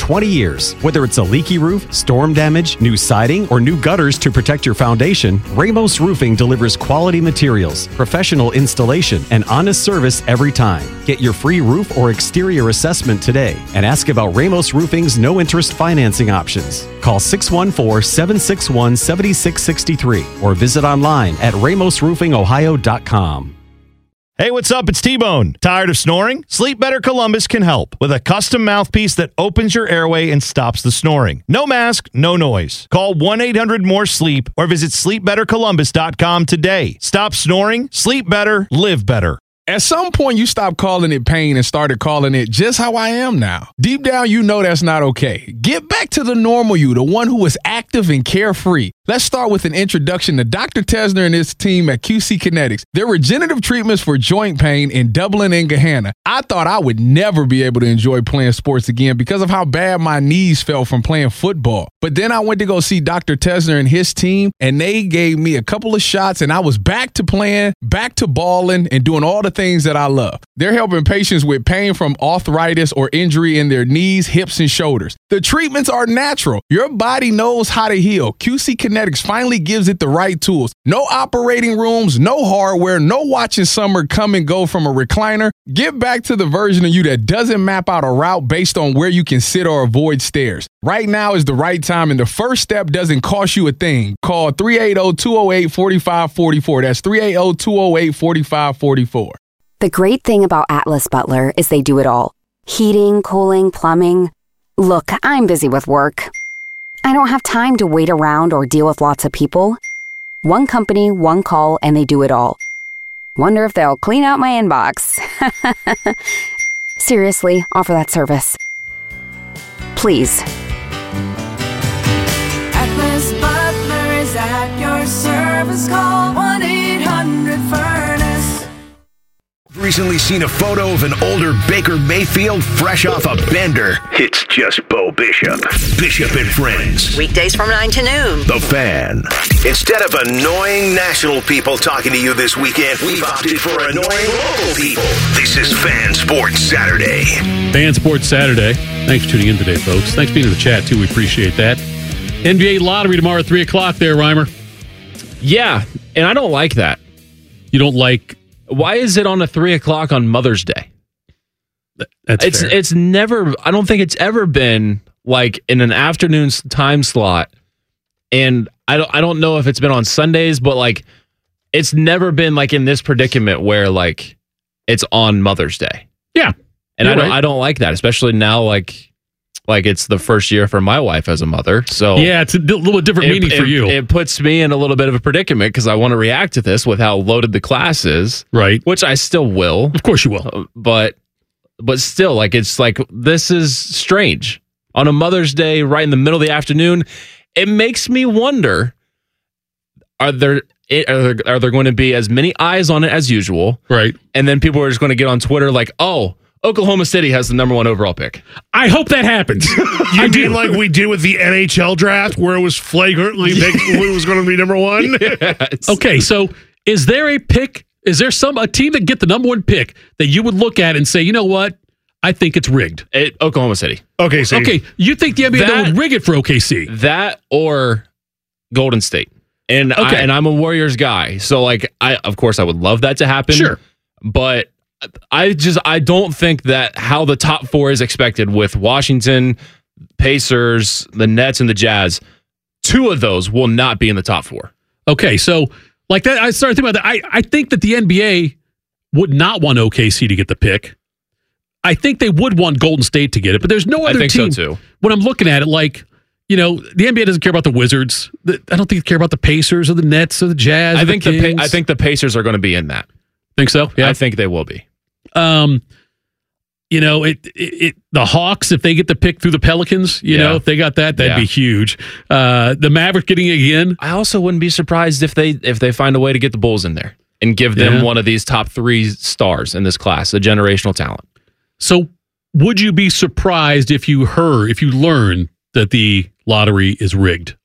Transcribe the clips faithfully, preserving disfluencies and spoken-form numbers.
twenty years. Whether it's a leaky roof, storm damage, new siding, or new gutters to protect your foundation, Ramos Roofing delivers quality materials, professional installation, and honest service every time. Get your free roof or exterior assessment today and ask about Ramos Roofing's no-interest financing options. Call six one four, seven six one, seven six six three or visit online at ramos roofing ohio dot com. Hey, what's up? It's T-Bone. Tired of snoring? Sleep Better Columbus can help with a custom mouthpiece that opens your airway and stops the snoring. No mask, no noise. Call one eight hundred more sleep or visit sleep better columbus dot com today. Stop snoring, sleep better, live better. At some point, you stopped calling it pain and started calling it just how I am now. Deep down, you know that's not okay. Get back to the normal you, the one who is active and carefree. Let's start with an introduction to Doctor Tesner and his team at Q C Kinetics. Their regenerative treatments for joint pain in Dublin and Gahanna. I thought I would never be able to enjoy playing sports again because of how bad my knees felt from playing football. But then I went to go see Doctor Tesner and his team, and they gave me a couple of shots, and I was back to playing, back to balling, and doing all the things that I love. They're helping patients with pain from arthritis or injury in their knees, hips, and shoulders. The treatments are natural. Your body knows how to heal. Q C Kinetics finally gives it the right tools. No operating rooms, no hardware, no watching summer come and go from a recliner. Get back to the version of you that doesn't map out a route based on where you can sit or avoid stairs. Right now is the right time, and the first step doesn't cost you a thing. Call three eight zero, two zero eight, four five four four. That's three eight zero, two zero eight, four five four four. The great thing about Atlas Butler is they do it all. Heating, cooling, plumbing. Look, I'm busy with work. I don't have time to wait around or deal with lots of people. One company, one call, and they do it all. Wonder if they'll clean out my inbox. Seriously, offer that service. Please. Atlas Butler is at your service. Call one eight hundred furnace. Recently seen a photo of an older Baker Mayfield fresh off a bender. It's just Bo Bishop. Bishop and Friends. Weekdays from nine to noon. The Fan. Instead of annoying national people talking to you this weekend, we've opted for annoying local people. This is Fan Sports Saturday. Fan Sports Saturday. Thanks for tuning in today, folks. Thanks for being in the chat, too. We appreciate that. N B A Lottery tomorrow at three o'clock there, Reimer. Yeah, and I don't like that. You don't like... Why is it on a three o'clock on Mother's Day? That's it's fair. It's never. I don't think it's ever been like in an afternoon time slot, and I don't. I don't know if it's been on Sundays, but like it's never been like in this predicament where like it's on Mother's Day. Yeah, and I don't. Right. I don't like that, especially now. Like. Like it's the first year for my wife as a mother, so yeah, it's a d- little bit different it, meaning it, for you. It puts me in a little bit of a predicament because I want to react to this with how loaded the class is, right? Which I still will, of course you will, uh, but but still, like it's like this is strange on a Mother's Day, right in the middle of the afternoon. It makes me wonder: are there are there, are there going to be as many eyes on it as usual, right? And then people are just going to get on Twitter like, oh. Oklahoma City has the number one overall pick. I hope that happens. You I mean do. like we did with the N H L draft where it was flagrantly picked who was going to be number one? Yes. Okay, so is there a pick? Is there some a team that get the number one pick that you would look at and say, you know what? I think it's rigged. It, Oklahoma City. Okay, so okay, you think the N B A that, would rig it for O K C? That or Golden State. And okay. I, and I'm a Warriors guy, so like I of course I would love that to happen. Sure, but. I just I don't think that how the top four is expected with Washington, Pacers, the Nets, and the Jazz. Two of those will not be in the top four. Okay, so like that, I started thinking about that. I, I think that the N B A would not want O K C to get the pick. I think they would want Golden State to get it, but there's no other I think team. So too. When I'm looking at it, like you know, the N B A doesn't care about the Wizards. I don't think they care about the Pacers or the Nets or the Jazz. I or think the, the pa- I think the Pacers are going to be in that. Think so? Yeah, I think they will be. Um, you know, it, it, it the Hawks, if they get the pick through the Pelicans, you Yeah. know, if they got that, that'd Yeah. be huge. Uh, the Mavericks getting it again. I also wouldn't be surprised if they if they find a way to get the Bulls in there and give them Yeah. one of these top three stars in this class, a generational talent. So, would you be surprised if you heard, if you learned that the lottery is rigged?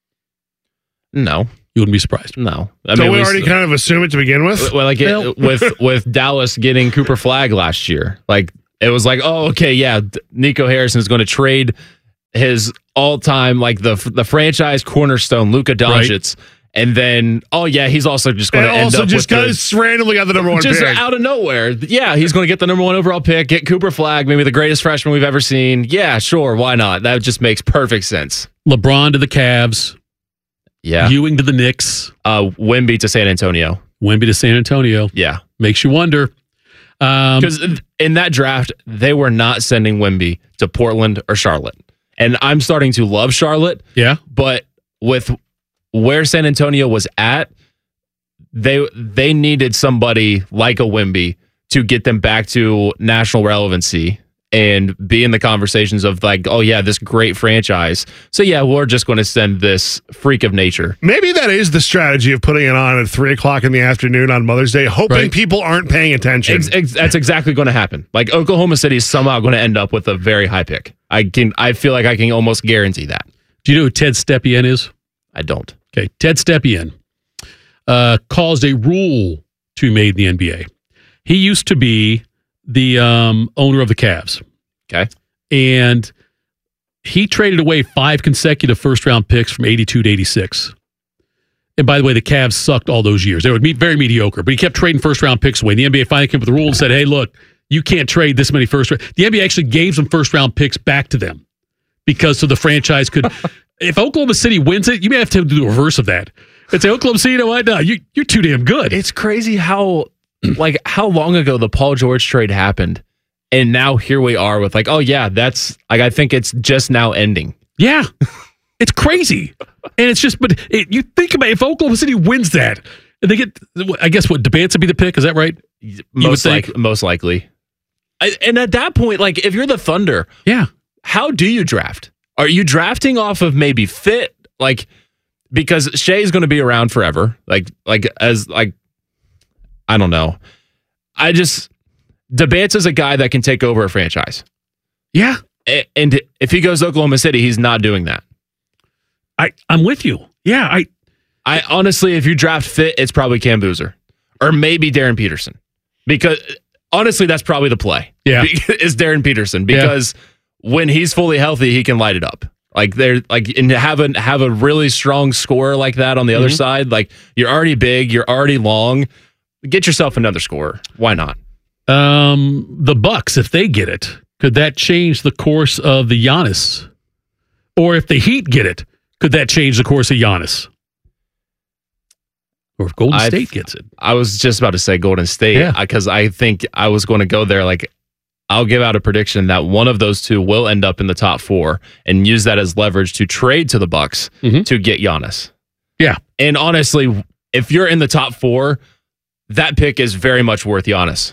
No. You wouldn't be surprised. No. I so mean, we we already s- kind of assume it to begin with? Well, like Well- it, with with Dallas getting Cooper Flag last year, like it was like, oh, okay, yeah, D- Nico Harrison is going to trade his all-time, like the the franchise cornerstone, Luka Doncic. Right. And then, oh yeah, he's also just going to end also up just with guys randomly got the number one just pick. out of nowhere. Yeah, he's going to get the number one overall pick, get Cooper Flagg, maybe the greatest freshman we've ever seen. Yeah, sure, why not? That just makes perfect sense. LeBron to the Cavs. Yeah. Ewing to the Knicks. Uh, Wemby to San Antonio. Wemby to San Antonio. Yeah. Makes you wonder. Because um, in that draft, they were not sending Wemby to Portland or Charlotte. And I'm starting to love Charlotte. Yeah. But with where San Antonio was at, they they needed somebody like a Wemby to get them back to national relevancy and be in the conversations of like, oh yeah, this great franchise. So yeah, we're just going to send this freak of nature. Maybe that is the strategy of putting it on at three o'clock in the afternoon on Mother's Day, hoping right. people aren't paying attention. Ex- ex- that's exactly going to happen. Like Oklahoma City is somehow going to end up with a very high pick. I can. I feel like I can almost guarantee that. Do you know who Ted Stepien is? I don't. Okay, Ted Stepien uh, caused a rule to be made in the N B A. He used to be the um, owner of the Cavs. Okay. And he traded away five consecutive first-round picks from eighty-two to eighty-six. And by the way, the Cavs sucked all those years. They were very mediocre, but he kept trading first-round picks away. And the N B A finally came up with a rule and said, hey, look, you can't trade this many first-round. The N B A actually gave some first-round picks back to them because so the franchise could... If Oklahoma City wins it, you may have to do the reverse of that. And say, Oklahoma City, you know what? No, you, you're too damn good. It's crazy how, like, how long ago the Paul George trade happened, and now here we are with like, oh yeah, that's like I think it's just now ending. Yeah, it's crazy, and it's just. But it, you think about it, if Oklahoma City wins that, and they get, I guess what Debance would be the pick. Is that right? Most like, most likely. I, and at that point, like, if you're the Thunder, yeah, how do you draft? Are you drafting off of maybe fit? Like, because Shea's going to be around forever. Like, like as like, I don't know. I just Debance is a guy that can take over a franchise. Yeah, A- and if he goes to Oklahoma City, he's not doing that. I I'm with you. Yeah, I I honestly, if you draft fit, it's probably Cam Boozer or maybe Darren Peterson, because honestly, that's probably the play. Yeah, is Darren Peterson because. Yeah. When he's fully healthy, he can light it up. Like they're like and have a have a really strong scorer like that on the mm-hmm. other side. Like you're already big, you're already long. Get yourself another scorer. Why not? Um, the Bucks, if they get it, could that change the course of the Giannis? Or if the Heat get it, could that change the course of Giannis? Or if Golden I've, State gets it? I was just about to say Golden State because yeah. I, I think I was going to go there. Like. I'll give out a prediction that one of those two will end up in the top four and use that as leverage to trade to the Bucks mm-hmm. to get Giannis. Yeah. And honestly, if you're in the top four, that pick is very much worth Giannis.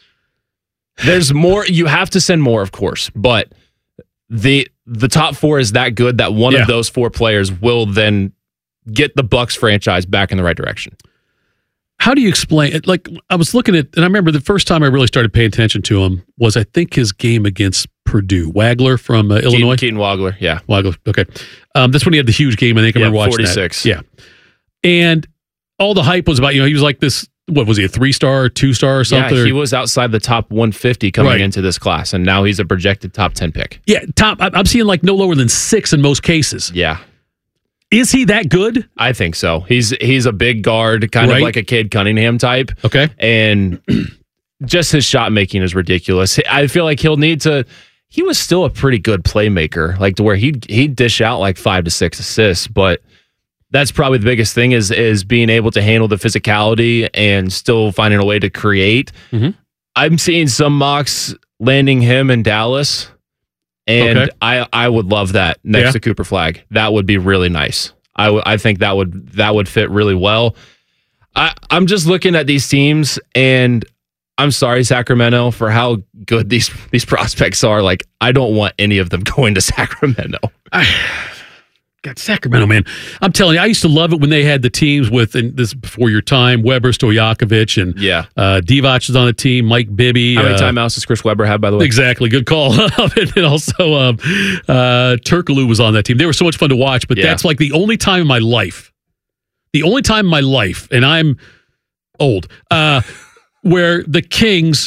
There's more. You have to send more, of course, but the the top four is that good that one yeah. of those four players will then get the Bucks franchise back in the right direction. How do you explain it? Like, I was looking at, and I remember the first time I really started paying attention to him was, I think, his game against Purdue. Wagler from uh, Illinois. Keaton Wagler, yeah. Wagler, okay. Um, that's when he had the huge game, I think I yeah, remember watching forty-six. that. Yeah. And all the hype was about, you know, he was like this, what was he, a three-star or two-star or something? Yeah, he was outside the top one fifty coming right. into this class, and now he's a projected top ten pick. Yeah, top. I'm seeing like no lower than six in most cases. Yeah. Is he that good? I think so. He's he's a big guard, kind right. of like a Cade Cunningham type. Okay. And just his shot making is ridiculous. I feel like he'll need to he was still a pretty good playmaker, like to where he'd he'd dish out like five to six assists, but that's probably the biggest thing is is being able to handle the physicality and still finding a way to create. Mm-hmm. I'm seeing some mocks landing him in Dallas. And okay. I, I would love that next yeah. to Cooper Flagg. That would be really nice. I, w- I think that would that would fit really well. I, I'm just looking at these teams, and I'm sorry, Sacramento, for how good these these prospects are. Like, I don't want any of them going to Sacramento. I, God, Sacramento, man. I'm telling you, I used to love it when they had the teams with, and this is before your time, Weber, Stojakovic, and yeah. uh, Divac is on the team, Mike Bibby. How many uh, timeouts does Chris Webber have, by the way? Exactly. Good call. And also, um, uh, Turkoglu was on that team. They were so much fun to watch, but yeah. that's like the only time in my life, the only time in my life, and I'm old, uh, where the Kings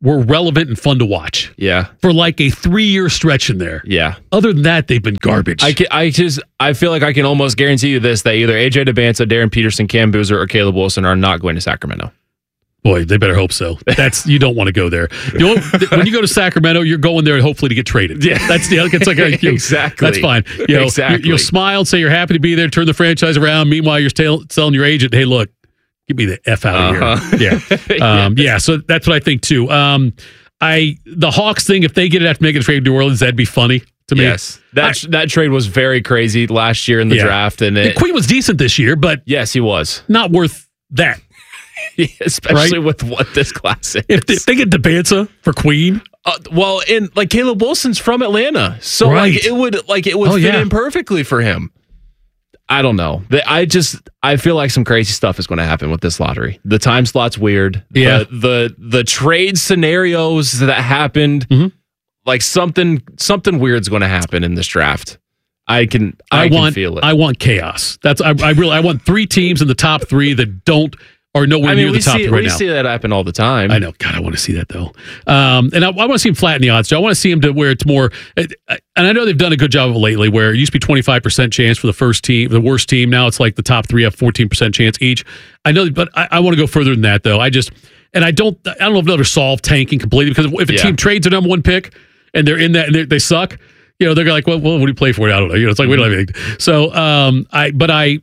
were relevant and fun to watch. Yeah. For like a three-year stretch in there. Yeah. Other than that, they've been garbage. I, can, I just I feel like I can almost guarantee you this, that either A J Dubance, Darren Peterson, Cam Boozer, or Caleb Wilson are not going to Sacramento. Boy, they better hope so. That's you don't want to go there. You know, when you go to Sacramento, you're going there hopefully to get traded. Yeah, that's the it's like a, you, exactly. That's fine. You know, exactly. you, you'll smile, say you're happy to be there, turn the franchise around. Meanwhile, you're tell, telling your agent, "Hey, look, get me the f out of uh-huh. here." Yeah, um, yeah. So that's what I think too. Um, I the Hawks thing. If they get it after making a trade to New Orleans, that'd be funny to me. Yes, that I, that trade was very crazy last year in the yeah. draft, and, it, and Queen was decent this year, but yes, he was not worth that. Especially right? with what this class is. If they, if they get Dubance for Queen, uh, well, and like Caleb Wilson's from Atlanta, so right. like it would like it would oh, fit yeah. in perfectly for him. I don't know. I just I feel like some crazy stuff is going to happen with this lottery. The time slot's weird. Yeah. The the, the trade scenarios that happened, mm-hmm. like something something weird's going to happen in this draft. I can I, I can want feel it. I want chaos. That's I, I really I want three teams in the top three that don't. Or nowhere I mean, near we the top see, right we now. see that happen all the time. I know. God, I want to see that though. Um, and I, I want to see him flatten the odds. Too. I want to see him to where it's more. And I know they've done a good job of it lately, where it used to be twenty-five percent chance for the first team, the worst team. Now it's like the top three have fourteen percent chance each. I know, but I, I want to go further than that though. I just and I don't. I don't know if they'll ever solve tanking completely, because if a Yeah. team trades their number one pick and they're in that and they suck, you know, they're like, well, well, what do you play for it? I don't know. You know, it's like we don't have anything. So, um, I but I,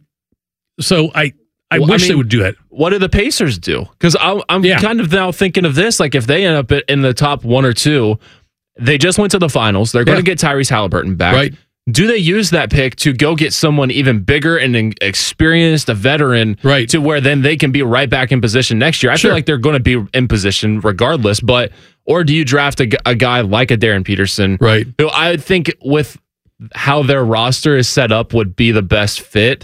so I. I Well, wish I mean, they would do that. What do the Pacers do? Because I'm, I'm Yeah. kind of now thinking of this. Like, if they end up in the top one or two, they just went to the finals. They're going to Yeah. get Tyrese Halliburton back. Right. Do they use that pick to go get someone even bigger and experienced, a veteran, Right. to where then they can be right back in position next year? I Sure. feel like they're going to be in position regardless. But or do you draft a, g- a guy like a Darren Peterson, Right. who I think with how their roster is set up would be the best fit?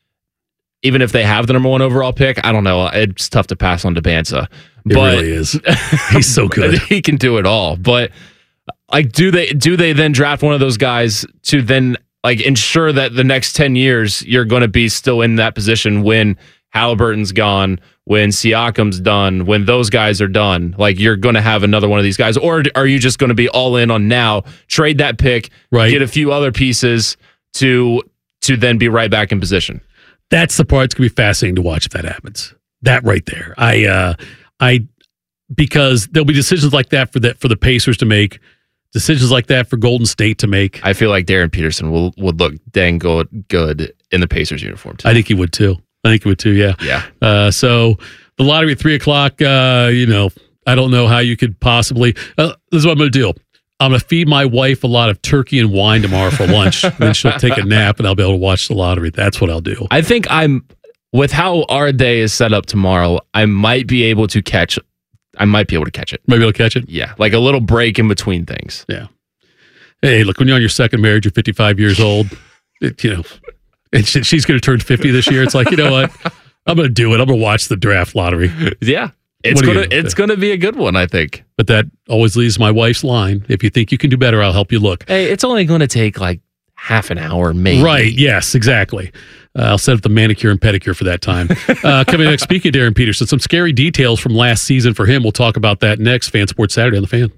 Even if they have the number one overall pick, I don't know. It's tough to pass on Dubance. It But really is. He's so good. he can do it all. But like, do they do they then draft one of those guys to then like ensure that the next ten years you're going to be still in that position when Halliburton's gone, when Siakam's done, when those guys are done? Like, you're going to have another one of these guys, or are you just going to be all in on now, trade that pick, Right. get a few other pieces to to then be right back in position? That's the part that's gonna be fascinating to watch if that happens. That right there. I uh I because there'll be decisions like that for the for the Pacers to make, decisions like that for Golden State to make. I feel like Darren Peterson will would look dang good good in the Pacers uniform too. I think he would too. I think he would too, yeah. Yeah. Uh so the lottery at three o'clock, uh, you know, I don't know how you could possibly uh, this is what I'm gonna do. I'm going to feed my wife a lot of turkey and wine tomorrow for lunch. Then she'll take a nap and I'll be able to watch the lottery. That's what I'll do. I think I'm with how our day is set up tomorrow, I might be able to catch I might be able to catch it. Maybe I'll catch it. Yeah, like a little break in between things. Yeah. Hey, look, when you're on your second marriage, you're fifty-five years old, it, you know, and she, she's going to turn fifty this year. It's like, you know what? I'm going to do it. I'm going to watch the draft lottery. Yeah. It's What are you gonna gonna it's do? gonna be a good one, I think. But that always leaves my wife's line. If you think you can do better, I'll help you look. Hey, it's only gonna take like half an hour, maybe. Right. Yes, exactly. Uh, I'll set up the manicure and pedicure for that time. Uh, coming next, speaking of Darren Peterson, some scary details from last season for him. We'll talk about that next. Fan Sports Saturday on The Fan.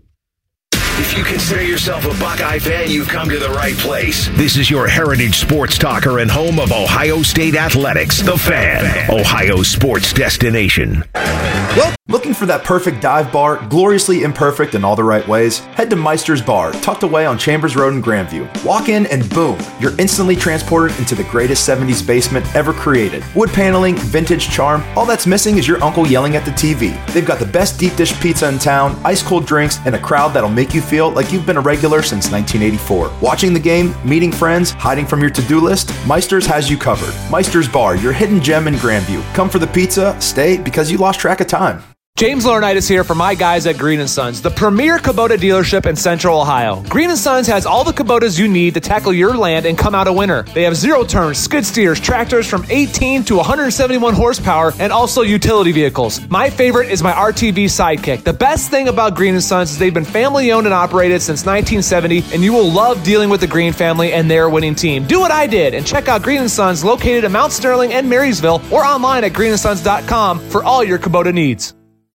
If you consider yourself a Buckeye fan, you've come to the right place. This is your heritage sports talker and home of Ohio State Athletics, The Fan, Ohio's sports destination. Well, looking for that perfect dive bar, gloriously imperfect in all the right ways? Head to Meister's Bar, tucked away on Chambers Road in Grandview. Walk in and boom, you're instantly transported into the greatest seventies basement ever created. Wood paneling, vintage charm, all that's missing is your uncle yelling at the T V. They've got the best deep dish pizza in town, ice cold drinks, and a crowd that'll make you feel like you've been a regular since nineteen eighty-four. Watching the game, meeting friends, hiding from your to-do list, Meister's has you covered. Meister's Bar, your hidden gem in Grandview. Come for the pizza, stay because you lost track of time. James Laurinaitis here for my guys at Green and Sons, the premier Kubota dealership in Central Ohio. Green and Sons has all the Kubotas you need to tackle your land and come out a winner. They have zero turns, skid steers, tractors from eighteen to one hundred seventy-one horsepower, and also utility vehicles. My favorite is my R T V Sidekick. The best thing about Green and Sons is they've been family owned and operated since nineteen seventy, and you will love dealing with the Green family and their winning team. Do what I did and check out Green and Sons located in Mount Sterling and Marysville, or online at green and sons dot com for all your Kubota needs.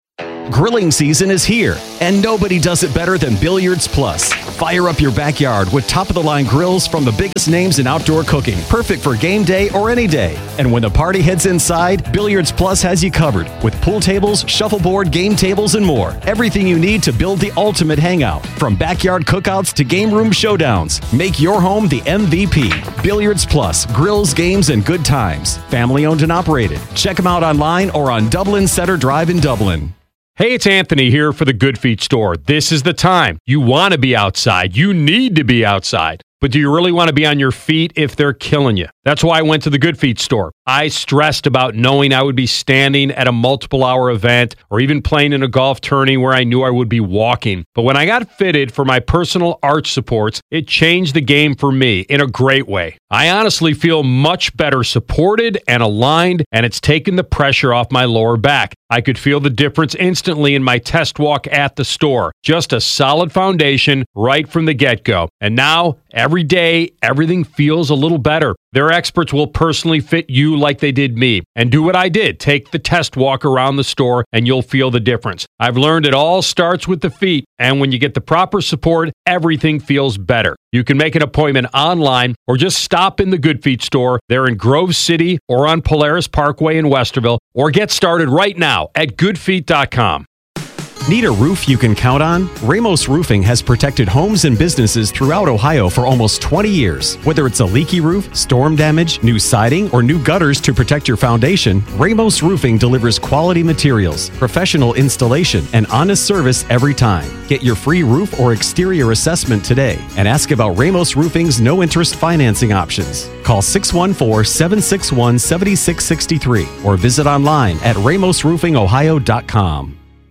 Grilling season is here, and nobody does it better than Billiards Plus. Fire up your backyard with top-of-the-line grills from the biggest names in outdoor cooking, perfect for game day or any day. And when the party heads inside, Billiards Plus has you covered with pool tables, shuffleboard, game tables, and more. Everything you need to build the ultimate hangout. From backyard cookouts to game room showdowns, make your home the M V P. Billiards Plus, grills, games, and good times. Family owned and operated. Check them out online or on Dublin Center Drive in Dublin. Hey, it's Anthony here for the Good Feet store. This is the time. You want to be outside. You need to be outside. But do you really want to be on your feet if they're killing you? That's why I went to the Good Feet store. I stressed about knowing I would be standing at a multiple hour event or even playing in a golf tourney where I knew I would be walking. But when I got fitted for my personal arch supports, it changed the game for me in a great way. I honestly feel much better supported and aligned, and it's taken the pressure off my lower back. I could feel the difference instantly in my test walk at the store. Just a solid foundation right from the get-go. And now, every day, everything feels a little better. Their experts will personally fit you like they did me. And do what I did. Take the test walk around the store and you'll feel the difference. I've learned it all starts with the feet. And when you get the proper support, everything feels better. You can make an appointment online or just stop in the Good Feet store. They're in Grove City or on Polaris Parkway in Westerville. Or get started right now at good feet dot com. Need a roof you can count on? Ramos Roofing has protected homes and businesses throughout Ohio for almost twenty years. Whether it's a leaky roof, storm damage, new siding, or new gutters to protect your foundation, Ramos Roofing delivers quality materials, professional installation, and honest service every time. Get your free roof or exterior assessment today and ask about Ramos Roofing's no-interest financing options. Call six one four, seven six one, seven six six three or visit online at ramos roofing ohio dot com.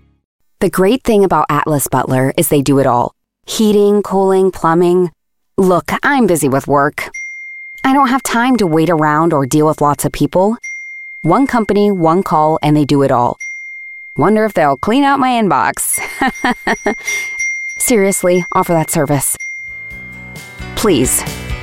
The great thing about Atlas Butler is they do it all. Heating, cooling, plumbing. Look, I'm busy with work. I don't have time to wait around or deal with lots of people. One company, one call, and they do it all. Wonder if they'll clean out my inbox. Seriously, offer that service. Please.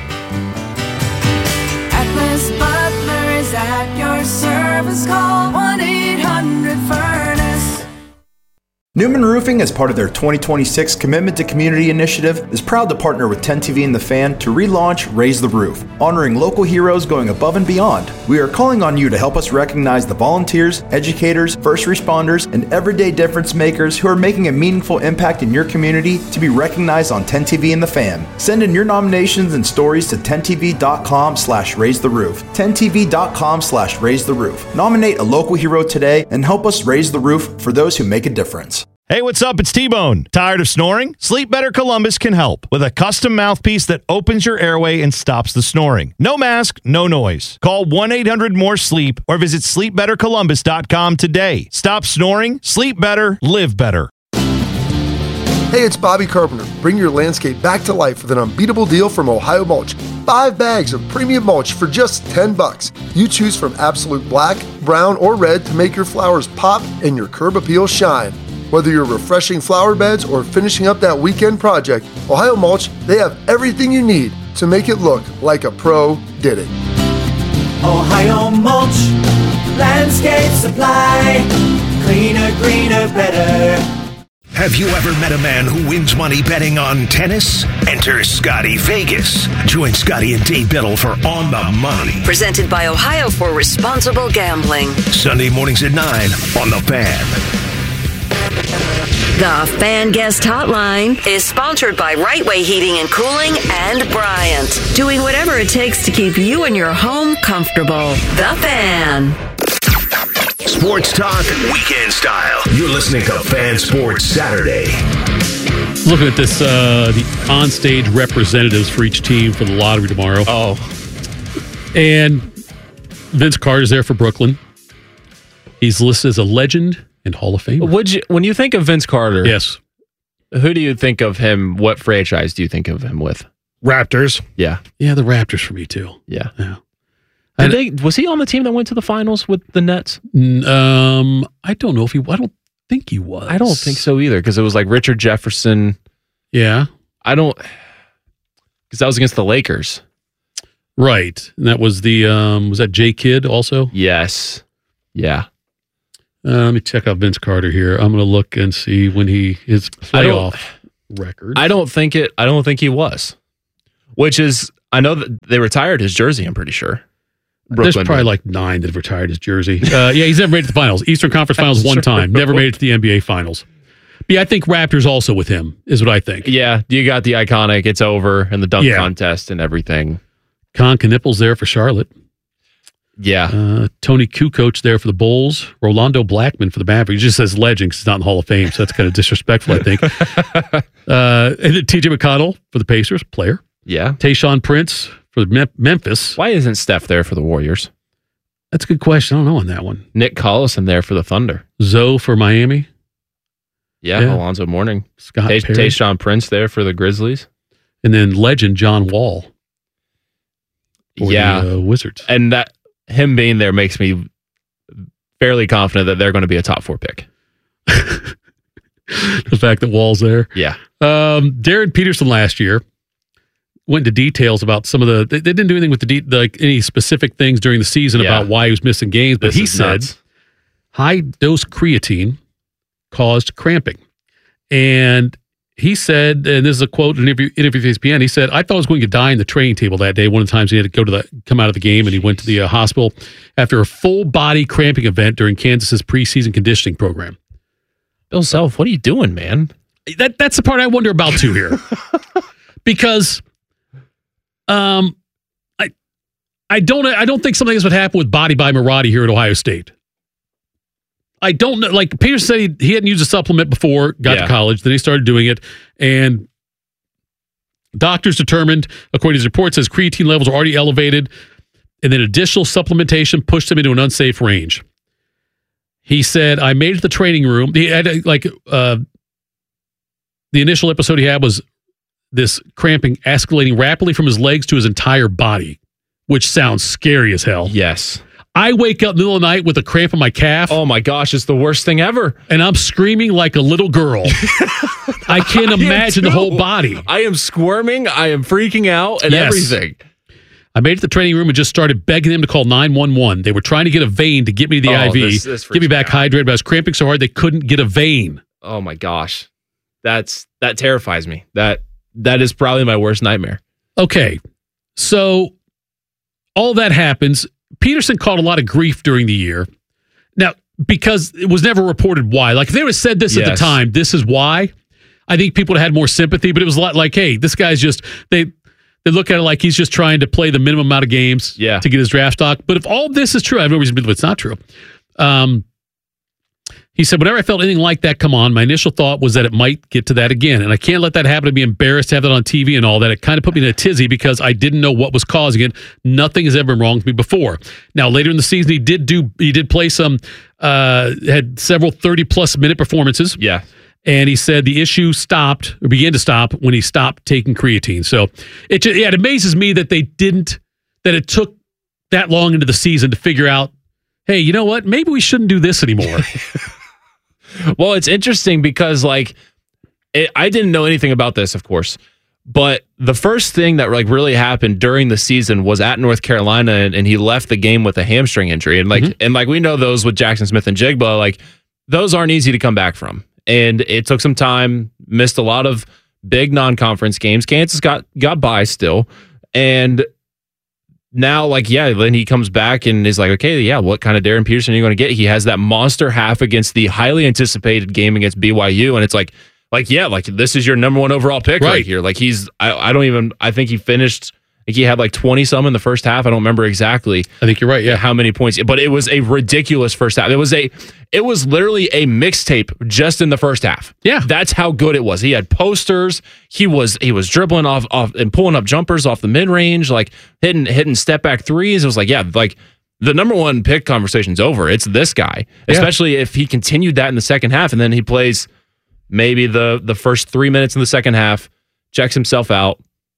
Atlas Butler is at your service. Call one eight hundred furnace. Newman Roofing, as part of their twenty twenty-six Commitment to Community initiative, is proud to partner with ten T V and The Fan to relaunch Raise the Roof, honoring local heroes going above and beyond. We are calling on you to help us recognize the volunteers, educators, first responders, and everyday difference makers who are making a meaningful impact in your community to be recognized on ten T V and The Fan. Send in your nominations and stories to ten T V dot com slash raise the roof. ten T V dot com slash raise the roof. Nominate a local hero today and help us raise the roof for those who make a difference. Hey, what's up? It's T-Bone. Tired of snoring? Sleep Better Columbus can help with a custom mouthpiece that opens your airway and stops the snoring. No mask, no noise. Call one eight hundred more sleep or visit sleep better columbus dot com today. Stop snoring, sleep better, live better. Hey, it's Bobby Carpenter. Bring your landscape back to life with an unbeatable deal from Ohio Mulch. Five bags of premium mulch for just ten bucks. You choose from absolute black, brown, or red to make your flowers pop and your curb appeal shine. Whether you're refreshing flower beds or finishing up that weekend project, Ohio Mulch, they have everything you need to make it look like a pro did it. Ohio Mulch, landscape supply, cleaner, greener, better. Have you ever met a man who wins money betting on tennis? Enter Scotty Vegas. Join Scotty and Dave Biddle for On the Money. Presented by Ohio for Responsible Gambling. Sunday mornings at nine on The Fan. The Fan Guest Hotline is sponsored by Right Way Heating and Cooling and Bryant. Doing whatever it takes to keep you and your home comfortable. The Fan. Sports talk, weekend style. You're listening to Fan Sports Saturday. Looking at this, uh, the on-stage representatives for each team for the lottery tomorrow. Oh. And Vince Carter's there for Brooklyn. He's listed as a legend and Hall of Famer. Would you, when you think of Vince Carter, yes, who do you think of him? What franchise do you think of him with? Raptors. Yeah. Yeah, the Raptors for me, too. Yeah. Yeah. Did they, was he on the team that went to the finals with the Nets? Um, I don't know if he. I don't think he was. I don't think so either, because it was like Richard Jefferson. Yeah, I don't, because that was against the Lakers, right? And that was the um, was that J Kidd also? Yes. Yeah. Uh, let me check out Vince Carter here. I'm going to look and see when he his playoff record. I don't think it. I don't think he was. Which is, I know that they retired his jersey. I'm pretty sure. Brooklyn There's probably did. like nine that have retired his jersey. Uh, yeah, he's never made it to the finals. Eastern Conference Finals one time. Never made it to the N B A Finals. But yeah, I think Raptors also with him is what I think. Yeah, you got the iconic. It's over and the dunk Yeah. contest and everything. Con Knipples there for Charlotte. Yeah. Uh, Tony Kukoc there for the Bulls. Rolando Blackman for the Mavericks. He just says legend because he's not in the Hall of Fame, so that's kind of disrespectful, I think. uh, and then T J McConnell for the Pacers, player. Yeah. Tayshaun Prince for Mem- Memphis. Why isn't Steph there for the Warriors? That's a good question. I don't know on that one. Nick Collison there for the Thunder. Zoe for Miami. Yeah, Yeah. Alonzo Mourning. Scott Tay- Perry. Tayshaun Prince there for the Grizzlies. And then legend John Wall for Yeah. the uh, Wizards. And that him being there makes me fairly confident that they're going to be a top four pick. The fact that Wall's there. Yeah. Um, Darren Peterson last year went into details about some of the. They, they didn't do anything with the de- like any specific things during the season Yeah. about why he was missing games, but This he is said nuts. high dose creatine caused cramping, and he said, and this is a quote in an interview, interview with E S P N. He said, "I thought I was going to die in the training table that day. One of the times he had to go to the come out of the game, and he went to the uh, hospital after a full body cramping event during Kansas's preseason conditioning program." Bill Self, what are you doing, man? That that's the part I wonder about too here, because, um, I I don't I don't think something like this would happen with Body by Maradi here at Ohio State. I don't know. Like Peter said, he, he hadn't used a supplement before, got Yeah. to college, then he started doing it, and doctors determined, according to his report, says creatine levels are already elevated, and then additional supplementation pushed him into an unsafe range. He said, I made it to the training room. He had like uh, the initial episode he had was this cramping escalating rapidly from his legs to his entire body, which sounds scary as hell. Yes. I wake up in the middle of the night with a cramp in my calf. Oh my gosh, it's the worst thing ever. And I'm screaming like a little girl. I can't imagine the whole body. I am squirming. I am freaking out and Yes. everything. I made it to the training room and just started begging them to call nine one one. They were trying to get a vein to get me to the Oh, I V, this- this get me freaks back hydrated, but I was cramping so hard they couldn't get a vein. Oh my gosh. That's that terrifies me. That that is probably my worst nightmare. Okay, so all that happens. Peterson caught a lot of grief during the year. Now, because it was never reported why. Like, if they would have said this at the Yes. time, this is why, I think people would have had more sympathy, but it was a lot like, hey, this guy's just, they they look at it like he's just trying to play the minimum amount of games Yeah. to get his draft stock. But if all this is true, I have no reason to believe it's not true. Um, he said, whenever I felt anything like that come on, my initial thought was that it might get to that again. And I can't let that happen to be embarrassed to have that on T V and all that. It kind of put me in a tizzy because I didn't know what was causing it. Nothing has ever been wrong with me before. Now, later in the season, he did do, he did play some, uh, had several thirty plus minute performances. Yeah. And he said the issue stopped or began to stop when he stopped taking creatine. So it, just, yeah, it amazes me that they didn't, that it took that long into the season to figure out, hey, you know what? Maybe we shouldn't do this anymore. Well, it's interesting because like it, I didn't know anything about this, of course, but the first thing that like really happened during the season was at North Carolina, and, and he left the game with a hamstring injury, and like mm-hmm. and like we know those with Jackson Smith and Jigba, like those aren't easy to come back from, and it took some time. Missed a lot of big non-conference games. Kansas got got by still, and now, like, yeah, then he comes back and is like, okay, yeah, what kind of Darren Peterson are you going to get? He has that monster half against the highly anticipated game against B Y U, and it's like, like, yeah, like this is your number one overall pick right, right here. Like he's, I, I don't even, I think he finished, like he had like twenty some in the first half. I don't remember exactly. I think you're right. Yeah, how many points? But it was a ridiculous first half. It was a, it was literally a mixtape just in the first half. Yeah, that's how good it was. He had posters. He was he was dribbling off off and pulling up jumpers off the mid range, like hitting hitting step back threes. It was like, yeah, like the number one pick conversation's over. It's this guy, yeah. Especially if he continued that in the second half, and then he plays maybe the the first three minutes in the second half, checks himself out,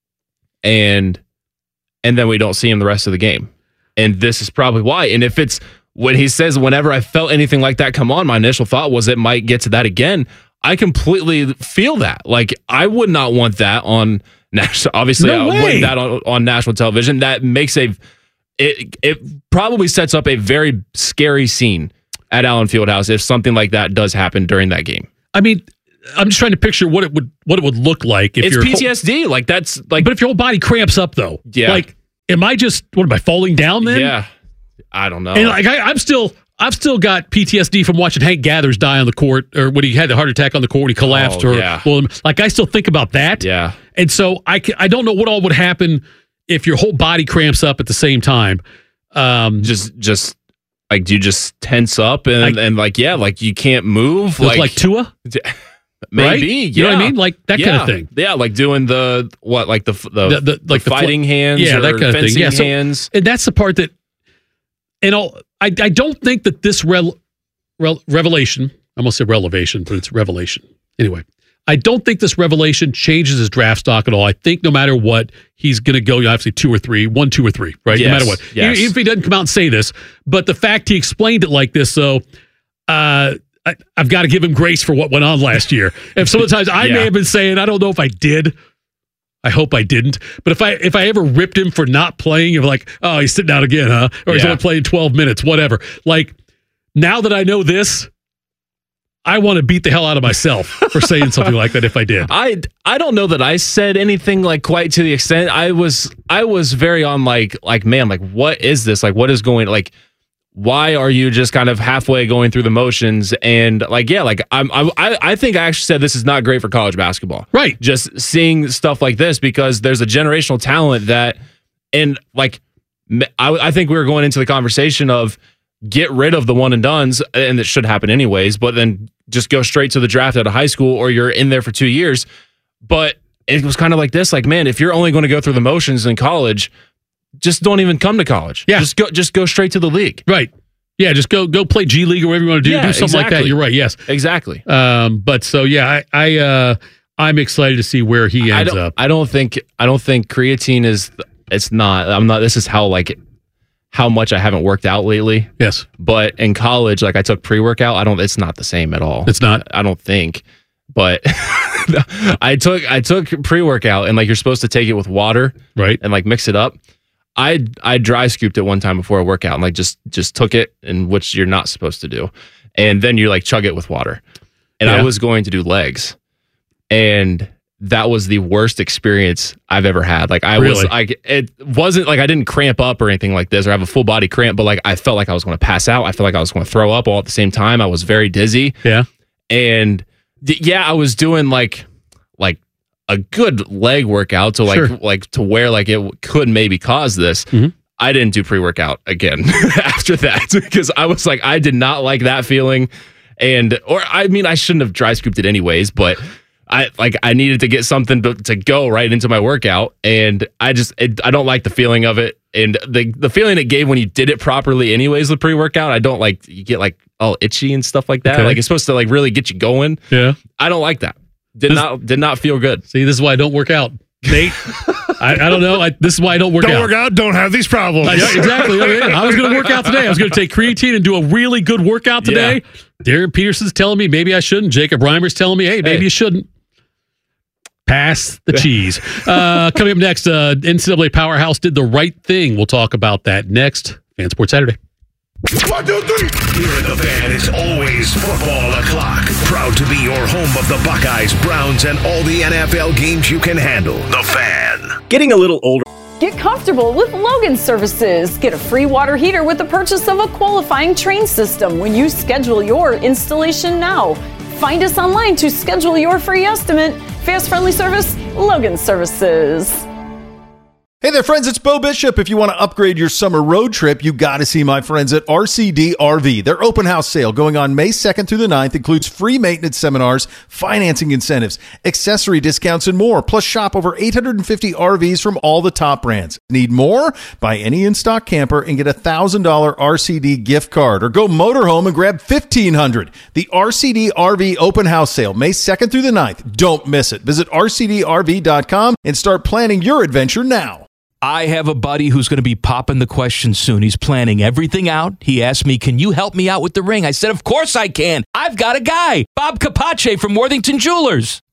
and and then we don't see him the rest of the game. And this is probably why. And if it's when he says, whenever I felt anything like that come on, my initial thought was it might get to that again. I completely feel that. Like, I would not want that on national. Obviously, no I wouldn't that on, on national television. That makes a, it, it probably sets up a very scary scene at Allen Fieldhouse if something like that does happen during that game. I mean, I'm just trying to picture what it would what it would look like if it's your P T S D. Whole, like that's like, but if your whole body cramps up though, yeah. Like, am I just what am I falling down then? Yeah, I don't know. And like I, I'm still. I've still got P T S D from watching Hank Gathers die on the court, or when he had the heart attack on the court, when he collapsed. Oh, or yeah. well, like I still think about that. Yeah, and so I, I don't know what all would happen if your whole body cramps up at the same time. Um, just just like do you just tense up and, I, and like yeah, like you can't move, like like Tua, maybe. Right? Yeah. You know what I mean? Like that yeah. kind of thing. Yeah, like doing the what, like the the, the, the like the fighting the, hands, yeah, or that kind of fencing thing. Yeah, so, hands. And that's the part that, and all I I don't think that this rel, rel, revelation. I almost said relevation, but it's revelation anyway. I don't think this revelation changes his draft stock at all. I think no matter what, he's going to go obviously two or three, one, two or three, right? Yes, no matter what. yes. Even if he doesn't come out and say this, but the fact he explained it like this, so uh, I, I've got to give him grace for what went on last year. If sometimes I Yeah. may have been saying, I don't know if I did. I hope I didn't. But if I if I ever ripped him for not playing, if like, oh, he's sitting out again, huh? Or he's Yeah. only playing twelve minutes, whatever. Like, now that I know this, I want to beat the hell out of myself for saying something like that if I did. I, I don't know that I said anything like quite to the extent. I was I was very on like like man, like what is this? Like what is going like why are you just kind of halfway going through the motions? And like yeah, like I'm I I think I actually said this is not great for college basketball. Right. Just seeing stuff like this because there's a generational talent that and like I, I think we were going into the conversation of get rid of the one and dones, and it should happen anyways, but then just go straight to the draft out of high school or you're in there for two years. But it was kind of like this, like, man, if you're only going to go through the motions in college, just don't even come to college. Yeah. Just go just go straight to the league. Right. Yeah, just go go play G League or whatever you want to do. Yeah, do something like that. exactly. You're right, yes. Exactly. Um, but so yeah, I, I uh I'm excited to see where he I ends don't, up. I don't think I don't think creatine is it's not I'm not this is how like how much I haven't worked out lately. Yes. But in college, like I took pre-workout. I don't, it's not the same at all. It's not? I don't think. But I took, I took pre-workout and like you're supposed to take it with water. Right. And like mix it up. I, I dry scooped it one time before a workout and like just, just took it, and which you're not supposed to do. And then you like chug it with water. And Yeah. I was going to do legs. And that was the worst experience I've ever had. Like I was Really? like, it wasn't like I didn't cramp up or anything like this or have a full body cramp, but like I felt like I was going to pass out. I felt like I was going to throw up all at the same time. I was very dizzy. Yeah. And d- yeah, I was doing like, like a good leg workout to like, Sure. like to where like it could maybe cause this. Mm-hmm. I didn't do pre-workout again after that because I was like, I did not like that feeling. And, or I mean, I shouldn't have dry scooped it anyways, but I like I needed to get something to, to go right into my workout, and I just it, I don't like the feeling of it, and the the feeling it gave when you did it properly, anyways. The pre workout, I don't like you get like all itchy and stuff like that. Okay. Like it's supposed to like really get you going. Yeah. I don't like that. Did This- not did not feel good. See, this is why I don't work out. Nate, I, I don't know. I, this is why I don't work Don't out. work out, don't have these problems. Uh, yeah, exactly. I, mean, I was going to work out today. I was going to take creatine and do a really good workout today. Darren Peterson's telling me maybe I shouldn't. Jacob Reimer's telling me, hey, maybe Hey. you shouldn't. Pass the cheese. Uh, coming up next, uh, N C double A Powerhouse did the right thing. We'll talk about that next. Fan Sports Saturday. One, two, three. Here at the Fan, it's always football o'clock. Proud to be your home of the Buckeyes, Browns, and all the N F L games you can handle. The Fan. Getting a little older. Get comfortable with Logan Services. Get a free water heater with the purchase of a qualifying train system when you schedule your installation now. Find us online to schedule your free estimate. Fast, friendly service, Logan Services. Hey there, friends. It's Bo Bishop. If you want to upgrade your summer road trip, you got to see my friends at R C D R V. Their open house sale going on May second through the ninth includes free maintenance seminars, financing incentives, accessory discounts, and more. Plus, shop over eight hundred fifty R Vs from all the top brands. Need more? Buy any in-stock camper and get a one thousand dollars R C D gift card. Or go motorhome and grab fifteen hundred dollars. The R C D R V open house sale, May second through the ninth. Don't miss it. Visit R C D R V dot com and start planning your adventure now. I have a buddy who's going to be popping the question soon. He's planning everything out. He asked me, can you help me out with the ring? I said, of course I can. I've got a guy, Bob Capace from Worthington Jewelers.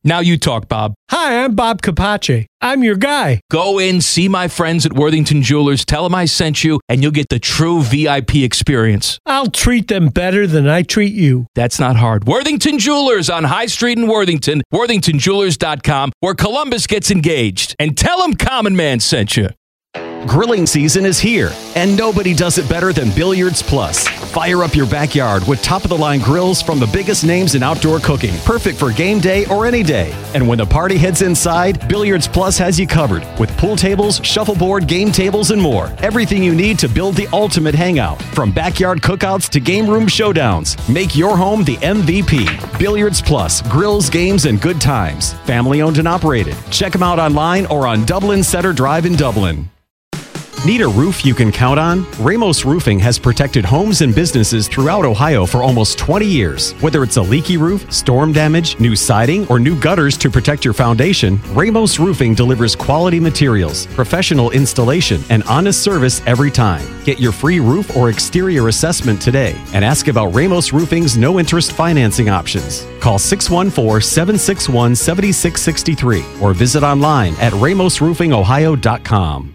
Now you talk, Bob. Hi, I'm Bob Capace. I'm your guy. Go in, see my friends at Worthington Jewelers, tell them I sent you, and you'll get the true V I P experience. I'll treat them better than I treat you. That's not hard. Worthington Jewelers on High Street in Worthington, worthington jewelers dot com, where Columbus gets engaged. And tell them Common Man sent you. Grilling season is here, and nobody does it better than Billiards Plus. Fire up your backyard with top-of-the-line grills from the biggest names in outdoor cooking, perfect for game day or any day. And when the party heads inside, Billiards Plus has you covered with pool tables, shuffleboard, game tables, and more. Everything you need to build the ultimate hangout. From backyard cookouts to game room showdowns, make your home the M V P. Billiards Plus, grills, games, and good times. Family owned and operated. Check them out online or on Dublin Center Drive in Dublin. Need a roof you can count on? Ramos Roofing has protected homes and businesses throughout Ohio for almost twenty years. Whether it's a leaky roof, storm damage, new siding, or new gutters to protect your foundation, Ramos Roofing delivers quality materials, professional installation, and honest service every time. Get your free roof or exterior assessment today and ask about Ramos Roofing's no-interest financing options. Call six one four, seven six one, seven six six three or visit online at ramos roofing ohio dot com.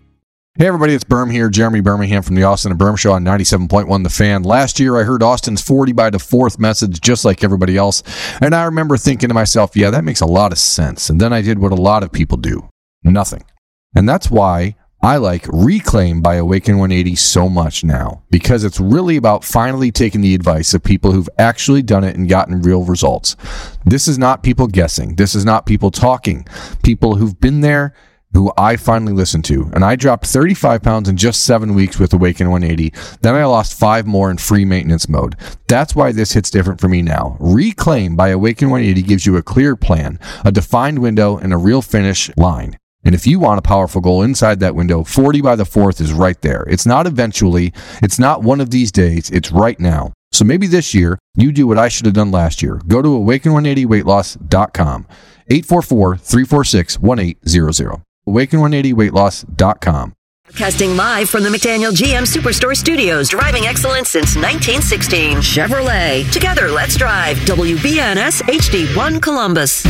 Hey everybody, it's Berm here, Jeremy Birmingham from the Austin and Berm Show on ninety-seven point one The Fan. Last year I heard Austin's forty by the fourth message just like everybody else, and I remember thinking to myself, yeah, that makes a lot of sense. And then I did what a lot of people do, nothing. And that's why I like Reclaim by Awaken one eighty so much now, because it's really about finally taking the advice of people who've actually done it and gotten real results. This is not people guessing. This is not people talking. People who've been there, who I finally listened to. And I dropped thirty-five pounds in just seven weeks with Awaken one eighty. Then I lost five more in free maintenance mode. That's why this hits different for me now. Reclaim by Awaken one eighty gives you a clear plan, a defined window, and a real finish line. And if you want a powerful goal inside that window, forty by the fourth is right there. It's not eventually. It's not one of these days. It's right now. So maybe this year, you do what I should have done last year. Go to awaken one eighty weight loss dot com. eight four four, three four six, one eight zero zero. awaken one eighty weight loss dot com. Broadcasting live from the McDaniel G M Superstore Studios, driving excellence since nineteen sixteen. Chevrolet. Together, let's drive. W B N S H D one Columbus.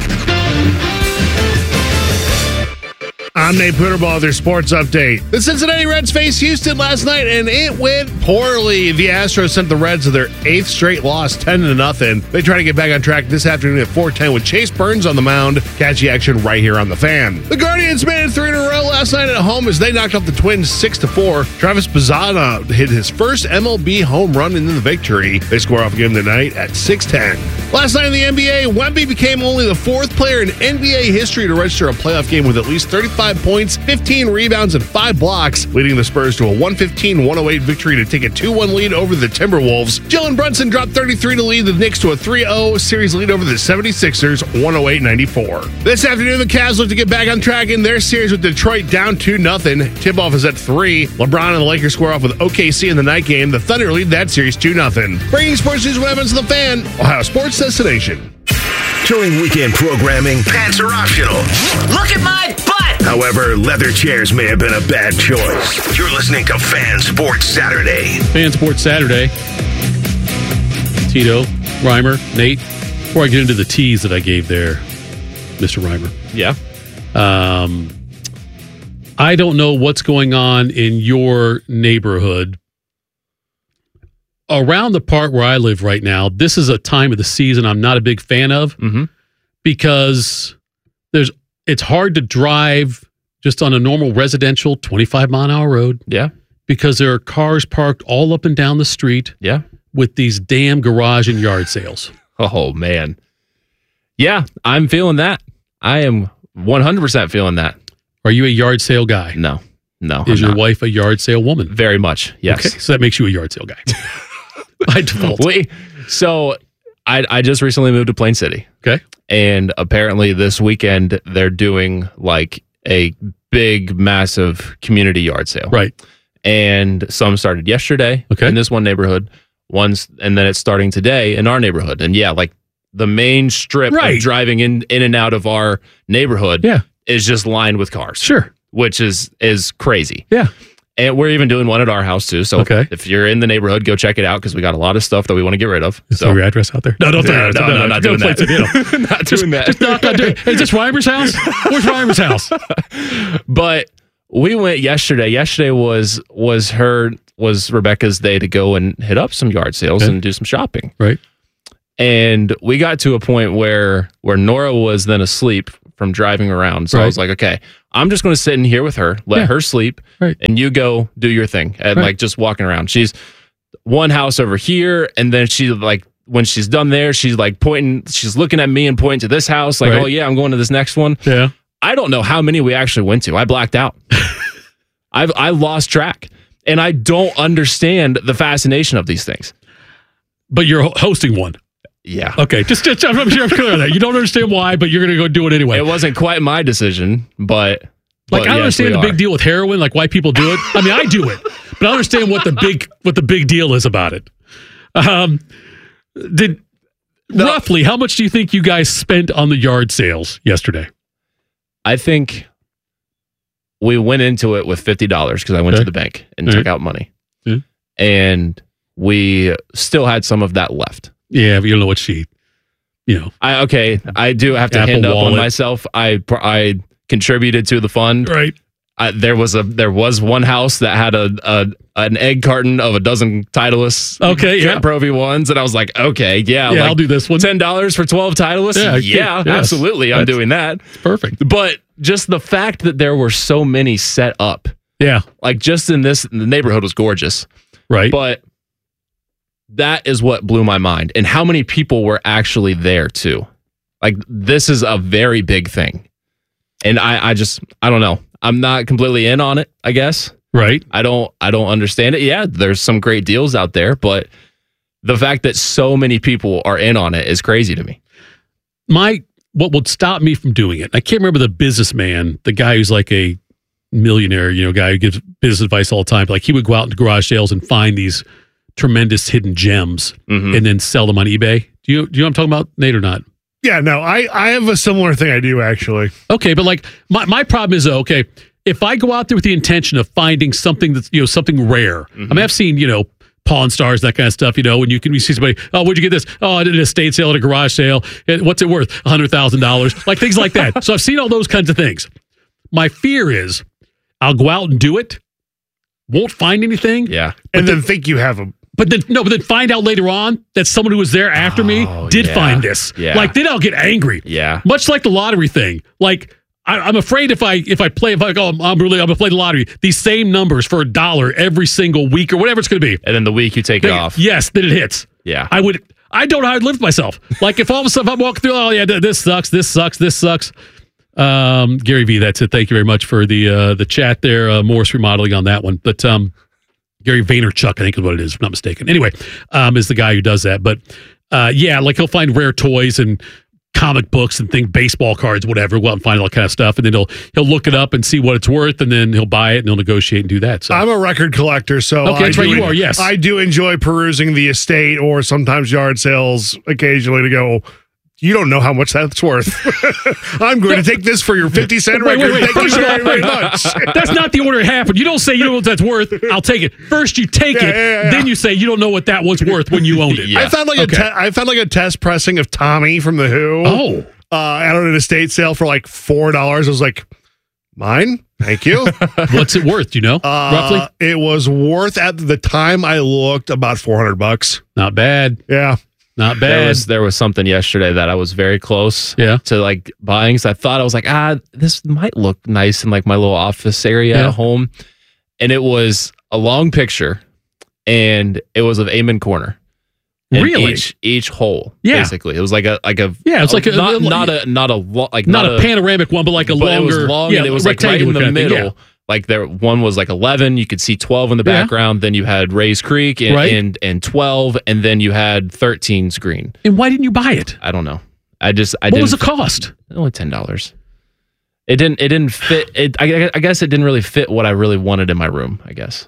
I'm Nate Puterball with your sports update. The Cincinnati Reds faced Houston last night, and it went poorly. The Astros sent the Reds to their eighth straight loss, ten to nothing. They try to get back on track this afternoon at four ten with Chase Burns on the mound. Catch the action right here on the Fan. The Guardians made it three in a row last night at home as they knocked off the Twins six to four. Travis Bazzana hit his first M L B home run in the victory. They score off again tonight at six ten. Last night in the N B A, Wemby became only the fourth player in N B A history to register a playoff game with at least thirty-five points, fifteen rebounds, and five blocks, leading the Spurs to a one fifteen one oh eight victory to take a two one lead over the Timberwolves. Jalen Brunson dropped thirty-three to lead the Knicks to a three oh series lead over the seventy-sixers, one oh eight ninety-four. This afternoon, the Cavs look to get back on track in their series with Detroit down two nothing. Tip-off is at three. LeBron and the Lakers square off with O K C in the night game. The Thunder lead that series two nothing. Bringing sports news and weapons to the Fan, Ohio Sports Destination. During weekend programming, pants are optional. Look at my butt! However, leather chairs may have been a bad choice. You're listening to Fan Sports Saturday. Fan Sports Saturday. Tito, Reimer, Nate. Before I get into the tease that I gave there, Mister Reimer. Yeah. Um, I don't know what's going on in your neighborhood. Around the part where I live right now, this is a time of the season I'm not a big fan of mm-hmm. because there's it's hard to drive just on a normal residential twenty-five mile an hour road. Yeah. Because there are cars parked all up and down the street. Yeah. With these damn garage and yard sales. Oh, man. Yeah, I'm feeling that. I am one hundred percent feeling that. Are you a yard sale guy? No. No. Is I'm your not. wife a yard sale woman? Very much, yes. Okay, so that makes you a yard sale guy. By default. We, so I, I just recently moved to Plain City. Okay. And apparently this weekend they're doing like a big, massive community yard sale. Right. And some started yesterday okay. in this one neighborhood. One's, and then it's starting today in our neighborhood. And yeah, like the main strip right. of driving in, in and out of our neighborhood yeah. is just lined with cars. Sure. Which is is crazy. Yeah. And we're even doing one at our house too. So Okay. if you're in the neighborhood, go check it out because we got a lot of stuff that we want to get rid of. Is So there your address out there? No, don't no, throw no, it. no, no, not doing that. It, you know. Not just, doing that. Just knock on door. Hey, is this Reimer's house? Where's Reimer's house? But we went yesterday. Yesterday was was her was Rebecca's day to go and hit up some yard sales Okay. and do some shopping. Right. And we got to a point where where Nora was then asleep from driving around. So I Right. was like, okay, I'm just going to sit in here with her, let Yeah. her sleep, Right. and you go do your thing. And Right. like just walking around. She's one house over here, and then she like when she's done there, she's like pointing, she's looking at me and pointing to this house, like, Right. oh yeah, I'm going to this next one. Yeah. I don't know how many we actually went to. I blacked out. I've I lost track. And I don't understand the fascination of these things. But you're ho- hosting one. Yeah. Okay. Just, just I'm sure I'm clear on that. You don't understand why, but you're going to go do it anyway. It wasn't quite my decision, but Like but I don't yes, understand we the are. big deal with heroin, like why people do it. I mean, I do it, but I understand what the big what the big deal is about it. Um, did roughly how much do you think you guys spent on the yard sales yesterday? I think we went into it with fifty dollars because I went Okay. to the bank and All took right. out money, Yeah. and we still had some of that left. Yeah, but you don't know what she, you know. I okay, I do have to Apple hand up Wallet. on myself. I pr- I contributed to the fund. Right. I, there was a there was one house that had a, a an egg carton of a dozen Titleist Okay, yeah. Trent Provy ones, and I was like, okay, yeah, Yeah, like I'll do this one. Ten dollars for twelve Titleists. Yeah, Yeah, yes. absolutely, I'm That's- doing that. Perfect. But just the fact that there were so many set up, Yeah. like just in this, the neighborhood was gorgeous, Right. but that is what blew my mind, and how many people were actually there too. Like this is a very big thing, and I, I just, I don't know. I'm not completely in on it, I guess. Right. I don't, I don't understand it. Yeah, there's some great deals out there, but the fact that so many people are in on it is crazy to me. My what would stop me from doing it? I can't remember the businessman, the guy who's like a millionaire, you know, guy who gives business advice all the time. Like he would go out into garage sales and find these tremendous hidden gems Mhm. and then sell them on eBay. Do you do you know what I'm talking about, Nate, or not? Yeah, no, I, I have a similar thing I do actually. Okay, but like my, my problem is, okay, if I go out there with the intention of finding something that's, you know, something rare, I mean, I've seen, you know, Pawn Stars, that kind of stuff, you know, and you can you see somebody, oh, where'd you get this? Oh, I did an estate sale at a garage sale. Eh, What's it worth? one hundred thousand dollars. Like things like that. So I've seen all those kinds of things. My fear is I'll go out and do it, won't find anything. Yeah. And then think you have a But then, no, but then find out later on that someone who was there after me did yeah. find this. Yeah. Like, then I'll get angry. Yeah. Much like the lottery thing. Like, I, I'm afraid if I if I play, if I go, I'm, I'm really, I'm gonna play the lottery, these same numbers for a dollar every single week or whatever it's gonna be. And then the week you take it Then- off. Yes, then it hits. Yeah. I would, I don't know how I'd live with myself. Like, if all of a sudden I'm walking through, oh, yeah, th- this sucks, this sucks, this sucks. Um, Gary V, that's it. Thank you very much for the uh, the chat there. Uh, Morris remodeling on that one. But, um, Gary Vaynerchuk, I think is what it is, if I'm not mistaken. Anyway, um, is the guy who does that. But uh, yeah, like he'll find rare toys and comic books and things, baseball cards, whatever. Go out and find all that kind of stuff, and then he'll he'll look it up and see what it's worth, and then he'll buy it and he'll negotiate and do that. So I'm a record collector, so Okay, I that's right, do- you are, yes. I do enjoy perusing the estate or sometimes yard sales occasionally to go, you don't know how much that's worth. I'm going to take this for your fifty cent Wait, record. wait, wait. Thank you First of all, very, very wait. much. That's not the order it happened. You don't say you don't know what that's worth. I'll take it. First, you take Yeah, it. yeah, yeah. Then you say you don't know what that was worth when you owned it. I found like Okay. a te- I found like a test pressing of Tommy from the Who. Oh. Uh, at an estate sale for like four dollars. I was like, mine? Thank you. What's it worth? Do you know? Uh, roughly? It was worth at the time I looked about four hundred bucks. Not bad. Yeah. Not There bad. was there was something yesterday that I was very close Yeah. to like buying. So I thought I was like, ah, this might look nice in like my little office area Yeah. at home. And it was a long picture, and it was of Amen Corner. And Really? Each each hole. Yeah. Basically, it was like a like a Yeah, it's like a- not a- not a not a lo- like not, a, panoramic one, but like a but longer. It was long yeah, and it was like right rectangular in the kind of thing, middle. yeah. Like there, one was like eleven. You could see twelve in the Yeah. background. Then you had Rays Creek and, Right. and and twelve, and then you had thirteen's green. And why didn't you buy it? I don't know. I just I What didn't. was the cost? Only ten dollars. It didn't. It didn't fit. It. I, I guess it didn't really fit what I really wanted in my room. I guess.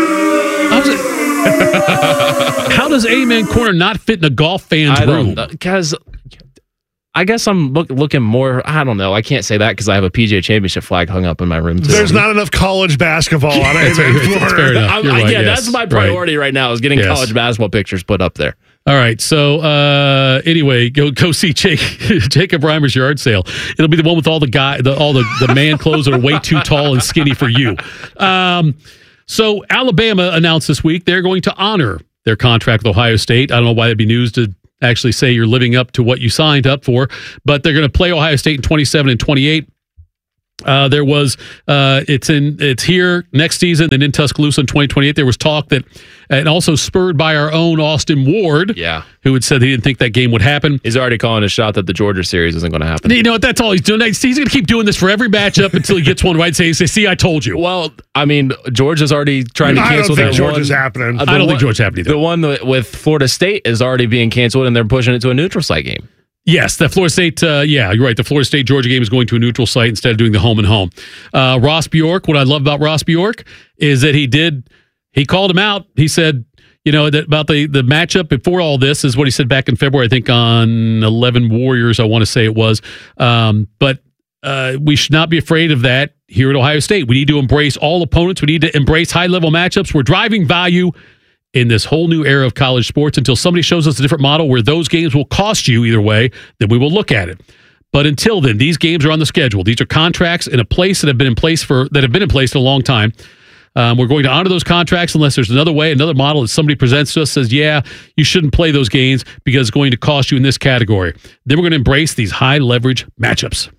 How does, it- How does Amen Corner not fit in a golf fan's I room? don't because I guess I'm look, looking more. I don't know. I can't say that because I have a P G A Championship flag hung up in my room too. There's not enough college basketball on it. That's, that's fair enough. I'm, You're I, right, yeah, yes. that's my priority right, right now is getting yes. college basketball pictures put up there. All right. So uh, anyway, go go see Jake, Jacob Reimer's yard sale. It'll be the one with all the guy, the, all the, the man clothes that are way too tall and skinny for you. Um, so Alabama announced this week they're going to honor their contract with Ohio State. I don't know why that'd be news to actually say you're living up to what you signed up for, but they're going to play Ohio State in twenty-seven and twenty-eight. Uh, there was, uh, it's in, it's here next season, then in Tuscaloosa in twenty twenty-eight. There was talk that, and also spurred by our own Austin Ward, yeah, who had said he didn't think that game would happen. He's already calling a shot that the Georgia series isn't going to happen. You know what? That's all he's doing. He's going to keep doing this for every matchup until he gets one right. Say, say, see, I told you. Well, I mean, Georgia's already trying to I cancel don't think that Georgia's one. happening. Uh, I don't one, think Georgia's happening either. The one that, with Florida State is already being canceled, and they're pushing it to a neutral site game. Yes, the Florida State, uh, yeah, you're right. The Florida State-Georgia game is going to a neutral site instead of doing the home and home. Uh, Ross Bjork, what I love about Ross Bjork is that he did, he called him out. He said, you know, that about the, the matchup before all this is what he said back in February, I think on eleven Warriors, I want to say it was. Um, but uh, we should not be afraid of that here at Ohio State. We need to embrace all opponents. We need to embrace high-level matchups. We're driving value in this whole new era of college sports until somebody shows us a different model where those games will cost you either way, then we will look at it. But until then, these games are on the schedule. These are contracts in a place that have been in place for that have been in place for a long time. Um, we're going to honor those contracts unless there's another way, another model that somebody presents to us says, yeah, you shouldn't play those games because it's going to cost you in this category. Then we're going to embrace these high leverage matchups.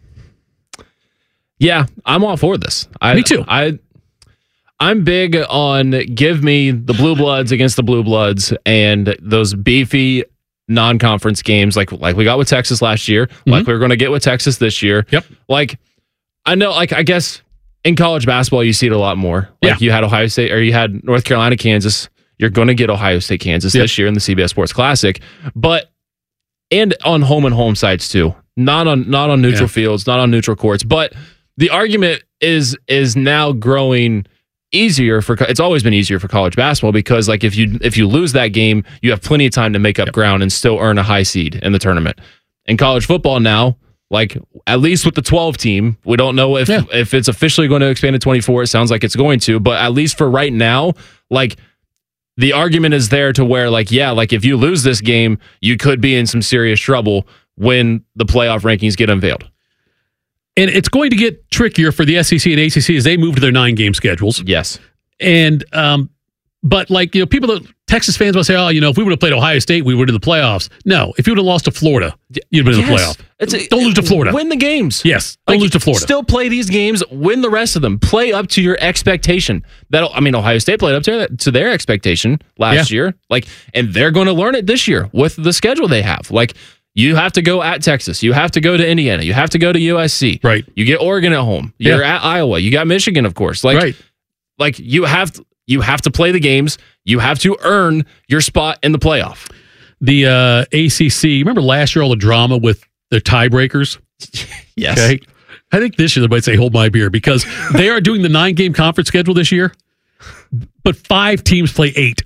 Yeah, I'm all for this. I, Me too. I. I'm big on give me the Blue Bloods against the Blue Bloods and those beefy non-conference games like like we got with Texas last year, mm-hmm. like we're going to get with Texas this year. Yep. Like I know, like I guess in college basketball you see it a lot more. Like yeah. you had Ohio State or you had North Carolina, Kansas. You're going to get Ohio State, Kansas yep. this year in the C B S Sports Classic, but and on home and home sites too. Not on not on neutral yeah. fields, not on neutral courts. But the argument is is now growing. Easier for it's always been easier for college basketball because like if you if you lose that game you have plenty of time to make up yep. ground and still earn a high seed in the tournament. In college football now, like at least with the twelve team, we don't know if yeah. if it's officially going to expand to twenty-four. It sounds like it's going to, but at least for right now, like the argument is there to where like yeah, like if you lose this game, you could be in some serious trouble when the playoff rankings get unveiled. And it's going to get trickier for the S E C and A C C as they move to their nine-game schedules. Yes. And, um, but like, you know, people that, Texas fans will say, oh, you know, if we would have played Ohio State, we would have in the playoffs. No, if you would have lost to Florida, you'd have been yes. in the playoff. It's a, don't lose to Florida. Win the games. Yes. Don't like, lose to Florida. Still play these games, win the rest of them. Play up to your expectation. That'll, I mean, Ohio State played up to, to their expectation last yeah. year. Like, and they're going to learn it this year with the schedule they have. Like, you have to go at Texas. You have to go to Indiana. You have to go to U S C. Right. You get Oregon at home. You're yeah. at Iowa. You got Michigan, of course. Like, right. like you have to, you have to play the games. You have to earn your spot in the playoff. The uh, A C C. Remember last year all the drama with the tiebreakers? Yes. Okay. I think this year they might say hold my beer because they are doing the nine-game conference schedule this year, but five teams play eight.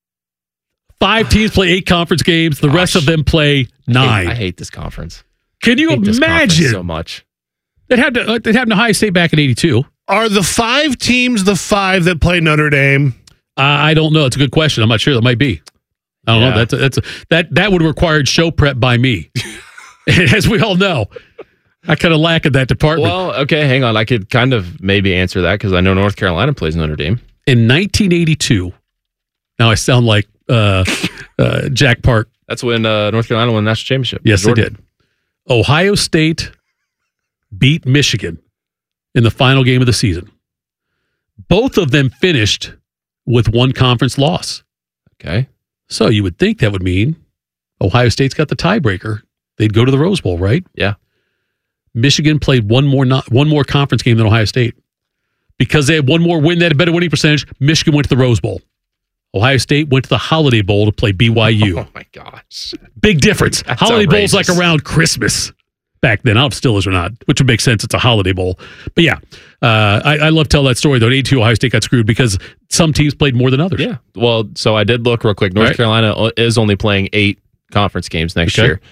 Five teams play eight conference games. The Gosh. rest of them play nine. I hate, I hate this conference. Can you imagine? So much. It happened. To, it happened to Ohio State back in eighty-two. Are the five teams the five that play Notre Dame? Uh, I don't know. It's a good question. I'm not sure. That might be. I don't yeah. know. That's a, that's a, that that would have required show prep by me, as we all know. I kind of lack in that department. Well, okay, hang on. I could kind of maybe answer that because I know North Carolina plays Notre Dame in nineteen eighty-two. Now I sound like uh, uh, Jack Park. That's when uh, North Carolina won the national championship. Yes, they did. Ohio State beat Michigan in the final game of the season. Both of them finished with one conference loss. Okay. So you would think that would mean Ohio State's got the tiebreaker. They'd go to the Rose Bowl, right? Yeah. Michigan played one more not, one more conference game than Ohio State. Because they had one more win, they had a better winning percentage. Michigan went to the Rose Bowl. Ohio State went to the Holiday Bowl to play B Y U. Oh, my gosh. Big difference. That's Holiday outrageous. Bowl's like around Christmas back then. I don't know if it still is or not, which would make sense. It's a holiday bowl. But yeah, uh, I, I love to tell that story, though. In eighty-two, Ohio State got screwed because some teams played more than others. Yeah. Well, so I did look real quick. North right. Carolina is only playing eight conference games next Okay. year.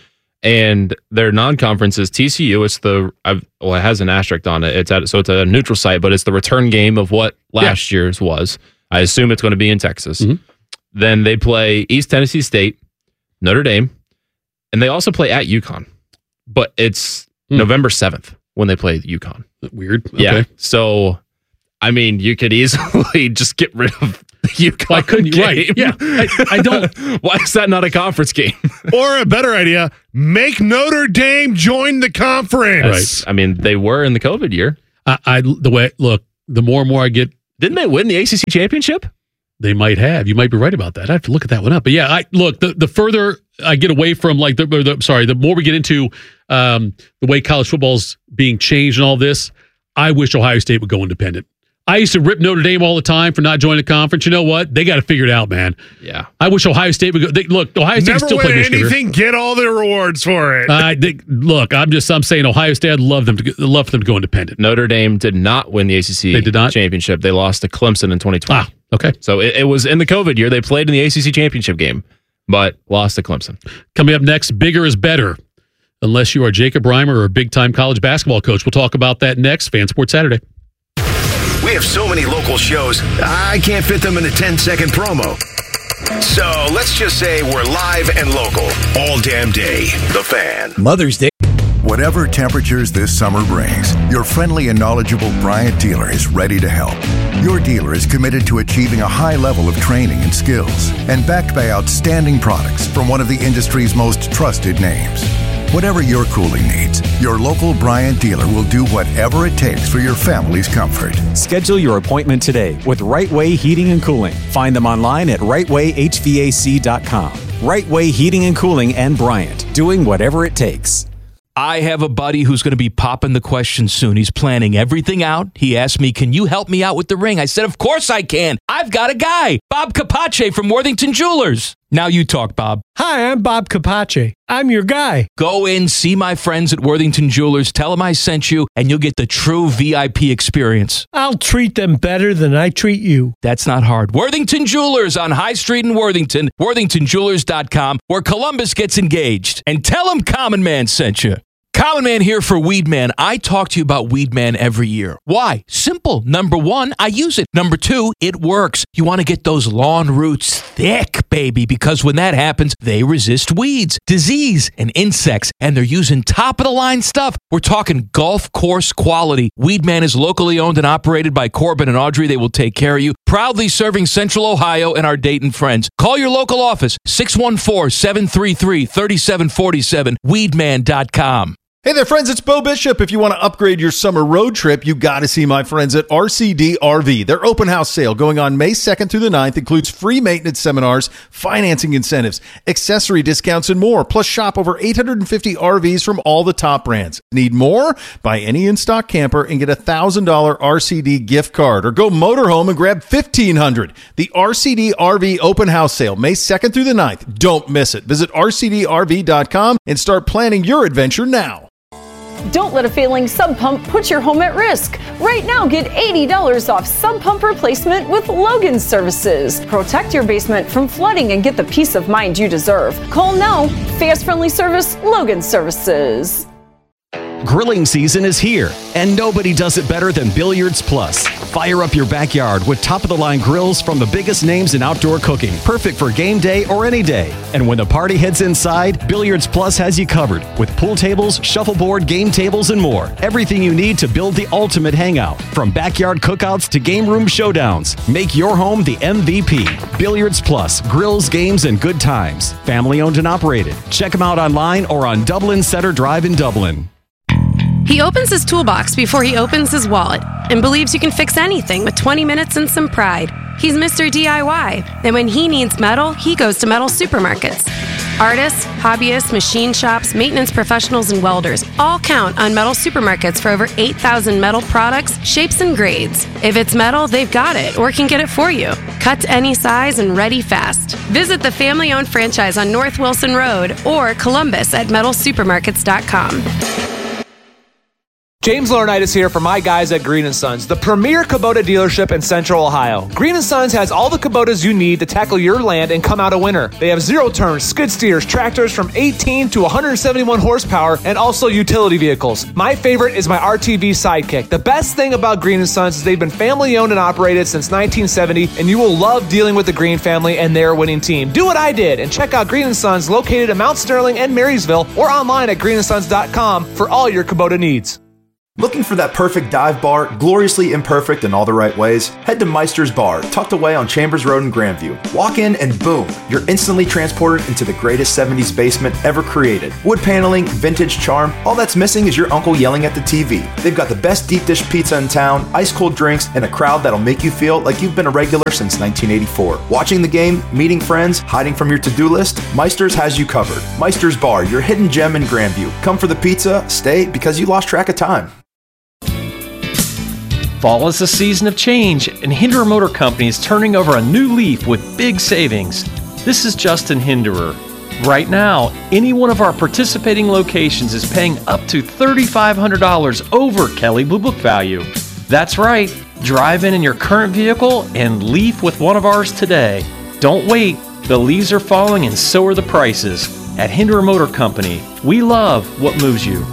and their non-conference is T C U. It's the I've, well, it has an asterisk on it. It's at so it's a neutral site, but it's the return game of what last yeah. year's was. I assume it's going to be in Texas. Mm-hmm. Then they play East Tennessee State, Notre Dame, and they also play at UConn. But it's mm. November seventh when they play UConn. Weird. Okay. Yeah. So, I mean, you could easily just get rid of the UConn Why couldn't you? Game. Right. Yeah. I, I don't. Why is that not a conference game? Or a better idea, make Notre Dame join the conference. Right. I mean, they were in the COVID year. I, I the way look, the more and more I get. Didn't they win the A C C championship? They might have. You might be right about that. I have to look at that one up. But yeah, I look, the, the further I get away from like the, the sorry, the more we get into um, the way college football's being changed and all this, I wish Ohio State would go independent. I used to rip Notre Dame all the time for not joining the conference. You know what? They got to figure it out, man. Yeah. I wish Ohio State would go. They, look, Ohio State Never still play win Michigan. anything, get all the rewards for it. Uh, they, look, I'm just I'm saying Ohio State. I'd love them to love for them to go independent. Notre Dame did not win the A C C they did not? championship. They lost to Clemson in twenty twenty. Ah, okay. So it, it was in the COVID year. They played in the A C C championship game, but lost to Clemson. Coming up next, bigger is better. Unless you are Jacob Reimer or a big-time college basketball coach. We'll talk about that next. Fan Sports Saturday. We have so many local shows, I can't fit them in a ten-second promo. So let's just say we're live and local all damn day. The Fan. Mother's Day. Whatever temperatures this summer brings, your friendly and knowledgeable Bryant dealer is ready to help. Your dealer is committed to achieving a high level of training and skills and backed by outstanding products from one of the industry's most trusted names. Whatever your cooling needs, your local Bryant dealer will do whatever it takes for your family's comfort. Schedule your appointment today with Right Way Heating and Cooling. Find them online at right way h v a c dot com. Right Way Heating and Cooling and Bryant, doing whatever it takes. I have a buddy who's going to be popping the question soon. He's planning everything out. He asked me, can you help me out with the ring? I said, of course I can. I've got a guy, Bob Capace from Worthington Jewelers. Now you talk, Bob. Hi, I'm Bob Capace. I'm your guy. Go in, see my friends at Worthington Jewelers, tell them I sent you, and you'll get the true V I P experience. I'll treat them better than I treat you. That's not hard. Worthington Jewelers on High Street in Worthington, worthington jewelers dot com, where Columbus gets engaged. And tell them Common Man sent you. Common Man here for Weed Man. I talk to you about Weed Man every year. Why? Simple. Number one, I use it. Number two, it works. You want to get those lawn roots thick, baby, because when that happens, they resist weeds, disease, and insects, and they're using top-of-the-line stuff. We're talking golf course quality. Weed Man is locally owned and operated by Corbin and Audrey. They will take care of you. Proudly serving Central Ohio and our Dayton friends. Call your local office, six one four, seven three three, three seven four seven, weed man dot com. Hey there, friends. It's Bo Bishop. If you want to upgrade your summer road trip, you got to see my friends at R C D R V. Their open house sale going on May second through the ninth includes free maintenance seminars, financing incentives, accessory discounts, and more. Plus, shop over eight hundred fifty R Vs from all the top brands. Need more? Buy any in-stock camper and get a one thousand dollars R C D gift card. Or go motorhome and grab fifteen hundred dollars. The R C D R V open house sale, May second through the ninth. Don't miss it. Visit R C D R V dot com and start planning your adventure now. Don't let a failing sump pump put your home at risk. Right now, get eighty dollars off sump pump replacement with Logan Services. Protect your basement from flooding and get the peace of mind you deserve. Call now. Fast, friendly service, Logan Services. Grilling season is here, and nobody does it better than Billiards Plus. Fire up your backyard with top-of-the-line grills from the biggest names in outdoor cooking, perfect for game day or any day. And when the party heads inside, Billiards Plus has you covered with pool tables, shuffleboard, game tables, and more. Everything you need to build the ultimate hangout, from backyard cookouts to game room showdowns. Make your home the M V P. Billiards Plus, grills, games, and good times. Family owned and operated. Check them out online or on Dublin Center Drive in Dublin. He opens his toolbox before he opens his wallet and believes you can fix anything with twenty minutes and some pride. He's Mister D I Y, and when he needs metal, he goes to Metal Supermarkets. Artists, hobbyists, machine shops, maintenance professionals, and welders all count on Metal Supermarkets for over eight thousand metal products, shapes, and grades. If it's metal, they've got it or can get it for you. Cut to any size and ready fast. Visit the family-owned franchise on North Wilson Road or Columbus at metal supermarkets dot com. James Laurinaitis here for my guys at Green and Sons, the premier Kubota dealership in Central Ohio. Green and Sons has all the Kubotas you need to tackle your land and come out a winner. They have zero-turn skid steers, tractors from eighteen to one hundred seventy-one horsepower, and also utility vehicles. My favorite is my R T V Sidekick. The best thing about Green and Sons is they've been family-owned and operated since nineteen seventy, and you will love dealing with the Green family and their winning team. Do what I did and check out Green and Sons located in Mount Sterling and Marysville or online at green and sons dot com for all your Kubota needs. Looking for that perfect dive bar, gloriously imperfect in all the right ways? Head to Meister's Bar, tucked away on Chambers Road in Grandview. Walk in and boom, you're instantly transported into the greatest seventies basement ever created. Wood paneling, vintage charm, all that's missing is your uncle yelling at the T V. They've got the best deep dish pizza in town, ice cold drinks, and a crowd that'll make you feel like you've been a regular since nineteen eighty-four. Watching the game, meeting friends, hiding from your to-do list, Meister's has you covered. Meister's Bar, your hidden gem in Grandview. Come for the pizza, stay because you lost track of time. Fall is a season of change, and Hinderer Motor Company is turning over a new leaf with big savings. This is Justin Hinderer. Right now, any one of our participating locations is paying up to three thousand five hundred dollars over Kelley Blue Book value. That's right, drive in in your current vehicle and leaf with one of ours today. Don't wait, the leaves are falling and so are the prices. At Hinderer Motor Company, we love what moves you.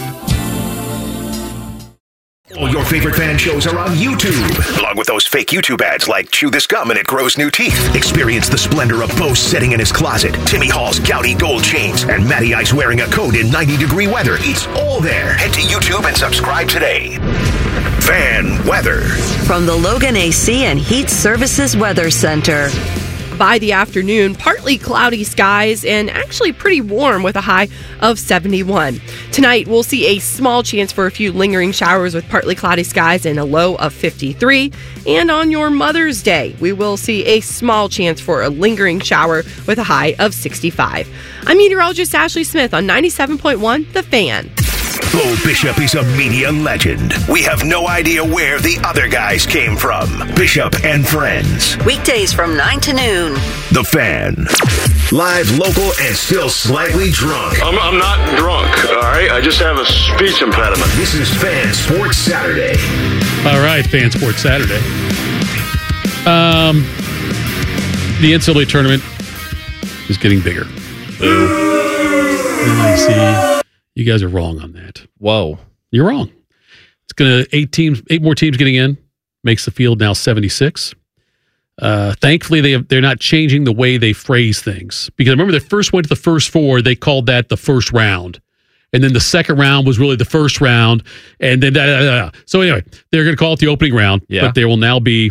All your favorite fan shows are on YouTube, along with those fake YouTube ads like Chew This Gum and It Grows New Teeth. Experience the splendor of Bo sitting in his closet, Timmy Hall's gouty gold chains, and Matty Ice wearing a coat in ninety degree weather. It's all there. Head to YouTube and subscribe today. Fan weather. From the Logan A C and Heat Services Weather Center. By the afternoon, partly cloudy skies and actually pretty warm with a high of seventy-one. Tonight, we'll see a small chance for a few lingering showers with partly cloudy skies and a low of fifty-three. And on your Mother's Day, we will see a small chance for a lingering shower with a high of sixty-five. I'm meteorologist Ashley Smith on ninety-seven point one The Fan. Bo Bishop is a media legend. We have no idea where the other guys came from. Bishop and Friends. Weekdays from nine to noon. The Fan. Live, local, and still slightly drunk. I'm, I'm not drunk, all right? I just have a speech impediment. This is Fan Sports Saturday. All right, Fan Sports Saturday. Um, the N C double A tournament is getting bigger. I see. You guys are wrong on that. Whoa. You're wrong. It's going to eight teams, eight more teams getting in, makes the field now seventy-six. Uh, thankfully, they have, they're not changing the way they phrase things. Because I remember they first went to the first four, they called that the first round. And then the second round was really the first round. And then, da, da, da, da. So anyway, they're going to call it the opening round. Yeah. But there will now be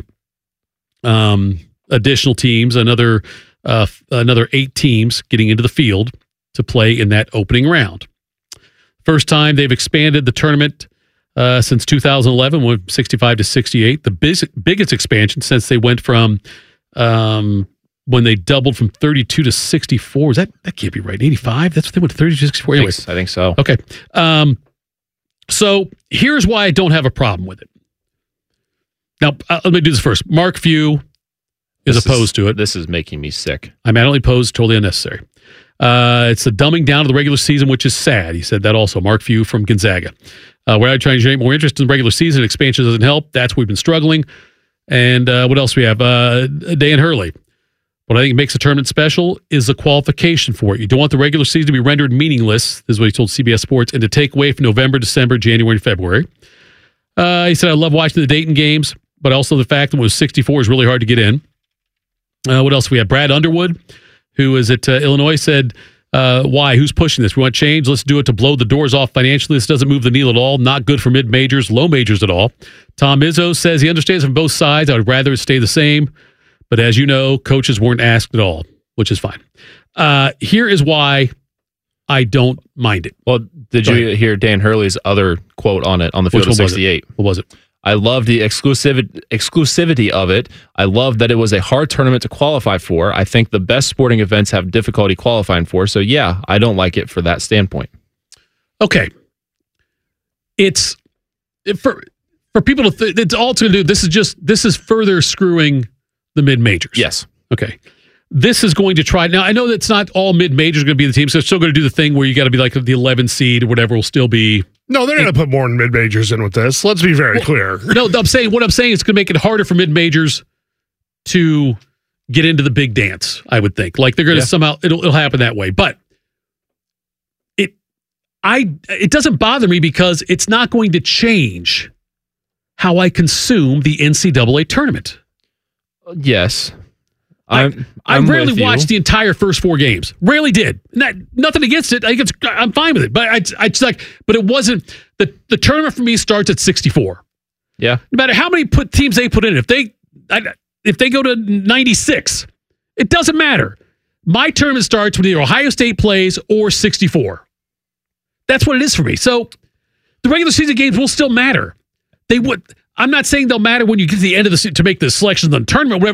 um, additional teams, another uh, another eight teams getting into the field to play in that opening round. First time they've expanded the tournament uh, since two thousand eleven, went sixty-five to sixty-eight. The big, biggest expansion since they went from um, when they doubled from thirty-two to sixty-four. Is that that can't be right? eighty-five? That's what they went to thirty-two to sixty-four. Anyways, I think so. Okay. Um, so here's why I don't have a problem with it. Now, uh, let me do this first. Mark Few is This opposed is, to it. This is making me sick. I'm adamantly opposed, totally unnecessary. Uh, it's the dumbing down of the regular season, which is sad. He said that also. Mark Few from Gonzaga. Uh, we're not trying to generate more interest in the regular season. Expansion doesn't help. That's where we've been struggling. And uh, what else we have? Uh, Dan Hurley. What I think makes a tournament special is the qualification for it. You don't want the regular season to be rendered meaningless, this is what he told C B S Sports, and to take away from November, December, January, and February. Uh, he said, I love watching the Dayton games, but also the fact that it was sixty-four is really hard to get in. Uh, what else we have? Brad Underwood, who is at uh, Illinois, said, uh, why? Who's pushing this? We want change. Let's do it to blow the doors off financially. This doesn't move the needle at all. Not good for mid-majors, low majors at all. Tom Izzo says he understands from both sides. I would rather it stay the same. But as you know, coaches weren't asked at all, which is fine. Uh, here is why I don't mind it. Well, did Go you ahead. hear Dan Hurley's other quote on it on the field Which of one was it? sixty-eight? What was it? I love the exclusiv- exclusivity of it. I love that it was a hard tournament to qualify for. I think the best sporting events have difficulty qualifying for. So, yeah, I don't like it for that standpoint. Okay. It's for for people to th- it's all to do. This is just this is further screwing the mid majors. Yes. Okay. This is going to try. Now I know that's not all mid majors going to be the team, so it's still going to do the thing where you got to be like the eleven seed or whatever will still be No, they're going to put more mid majors in with this. Let's be very well, clear. No, I'm saying what I'm saying is going to make it harder for mid majors to get into the big dance. I would think like they're going to yeah. somehow it'll it'll happen that way, but it I it doesn't bother me because it's not going to change how I consume the N C double A tournament. Yes. I'm, I, I rarely watched the entire first four games. Rarely did. Not, nothing against it. I think it's, I'm fine with it. But I, I just like, but it wasn't the the tournament for me starts at sixty-four. Yeah. No matter how many put teams they put in, if they I, if they go to ninety-six, it doesn't matter. My tournament starts when either Ohio State plays or sixty-four. That's what it is for me. So the regular season games will still matter. They would. I'm not saying they'll matter when you get to the end of the to make the selections on the tournament. Whatever.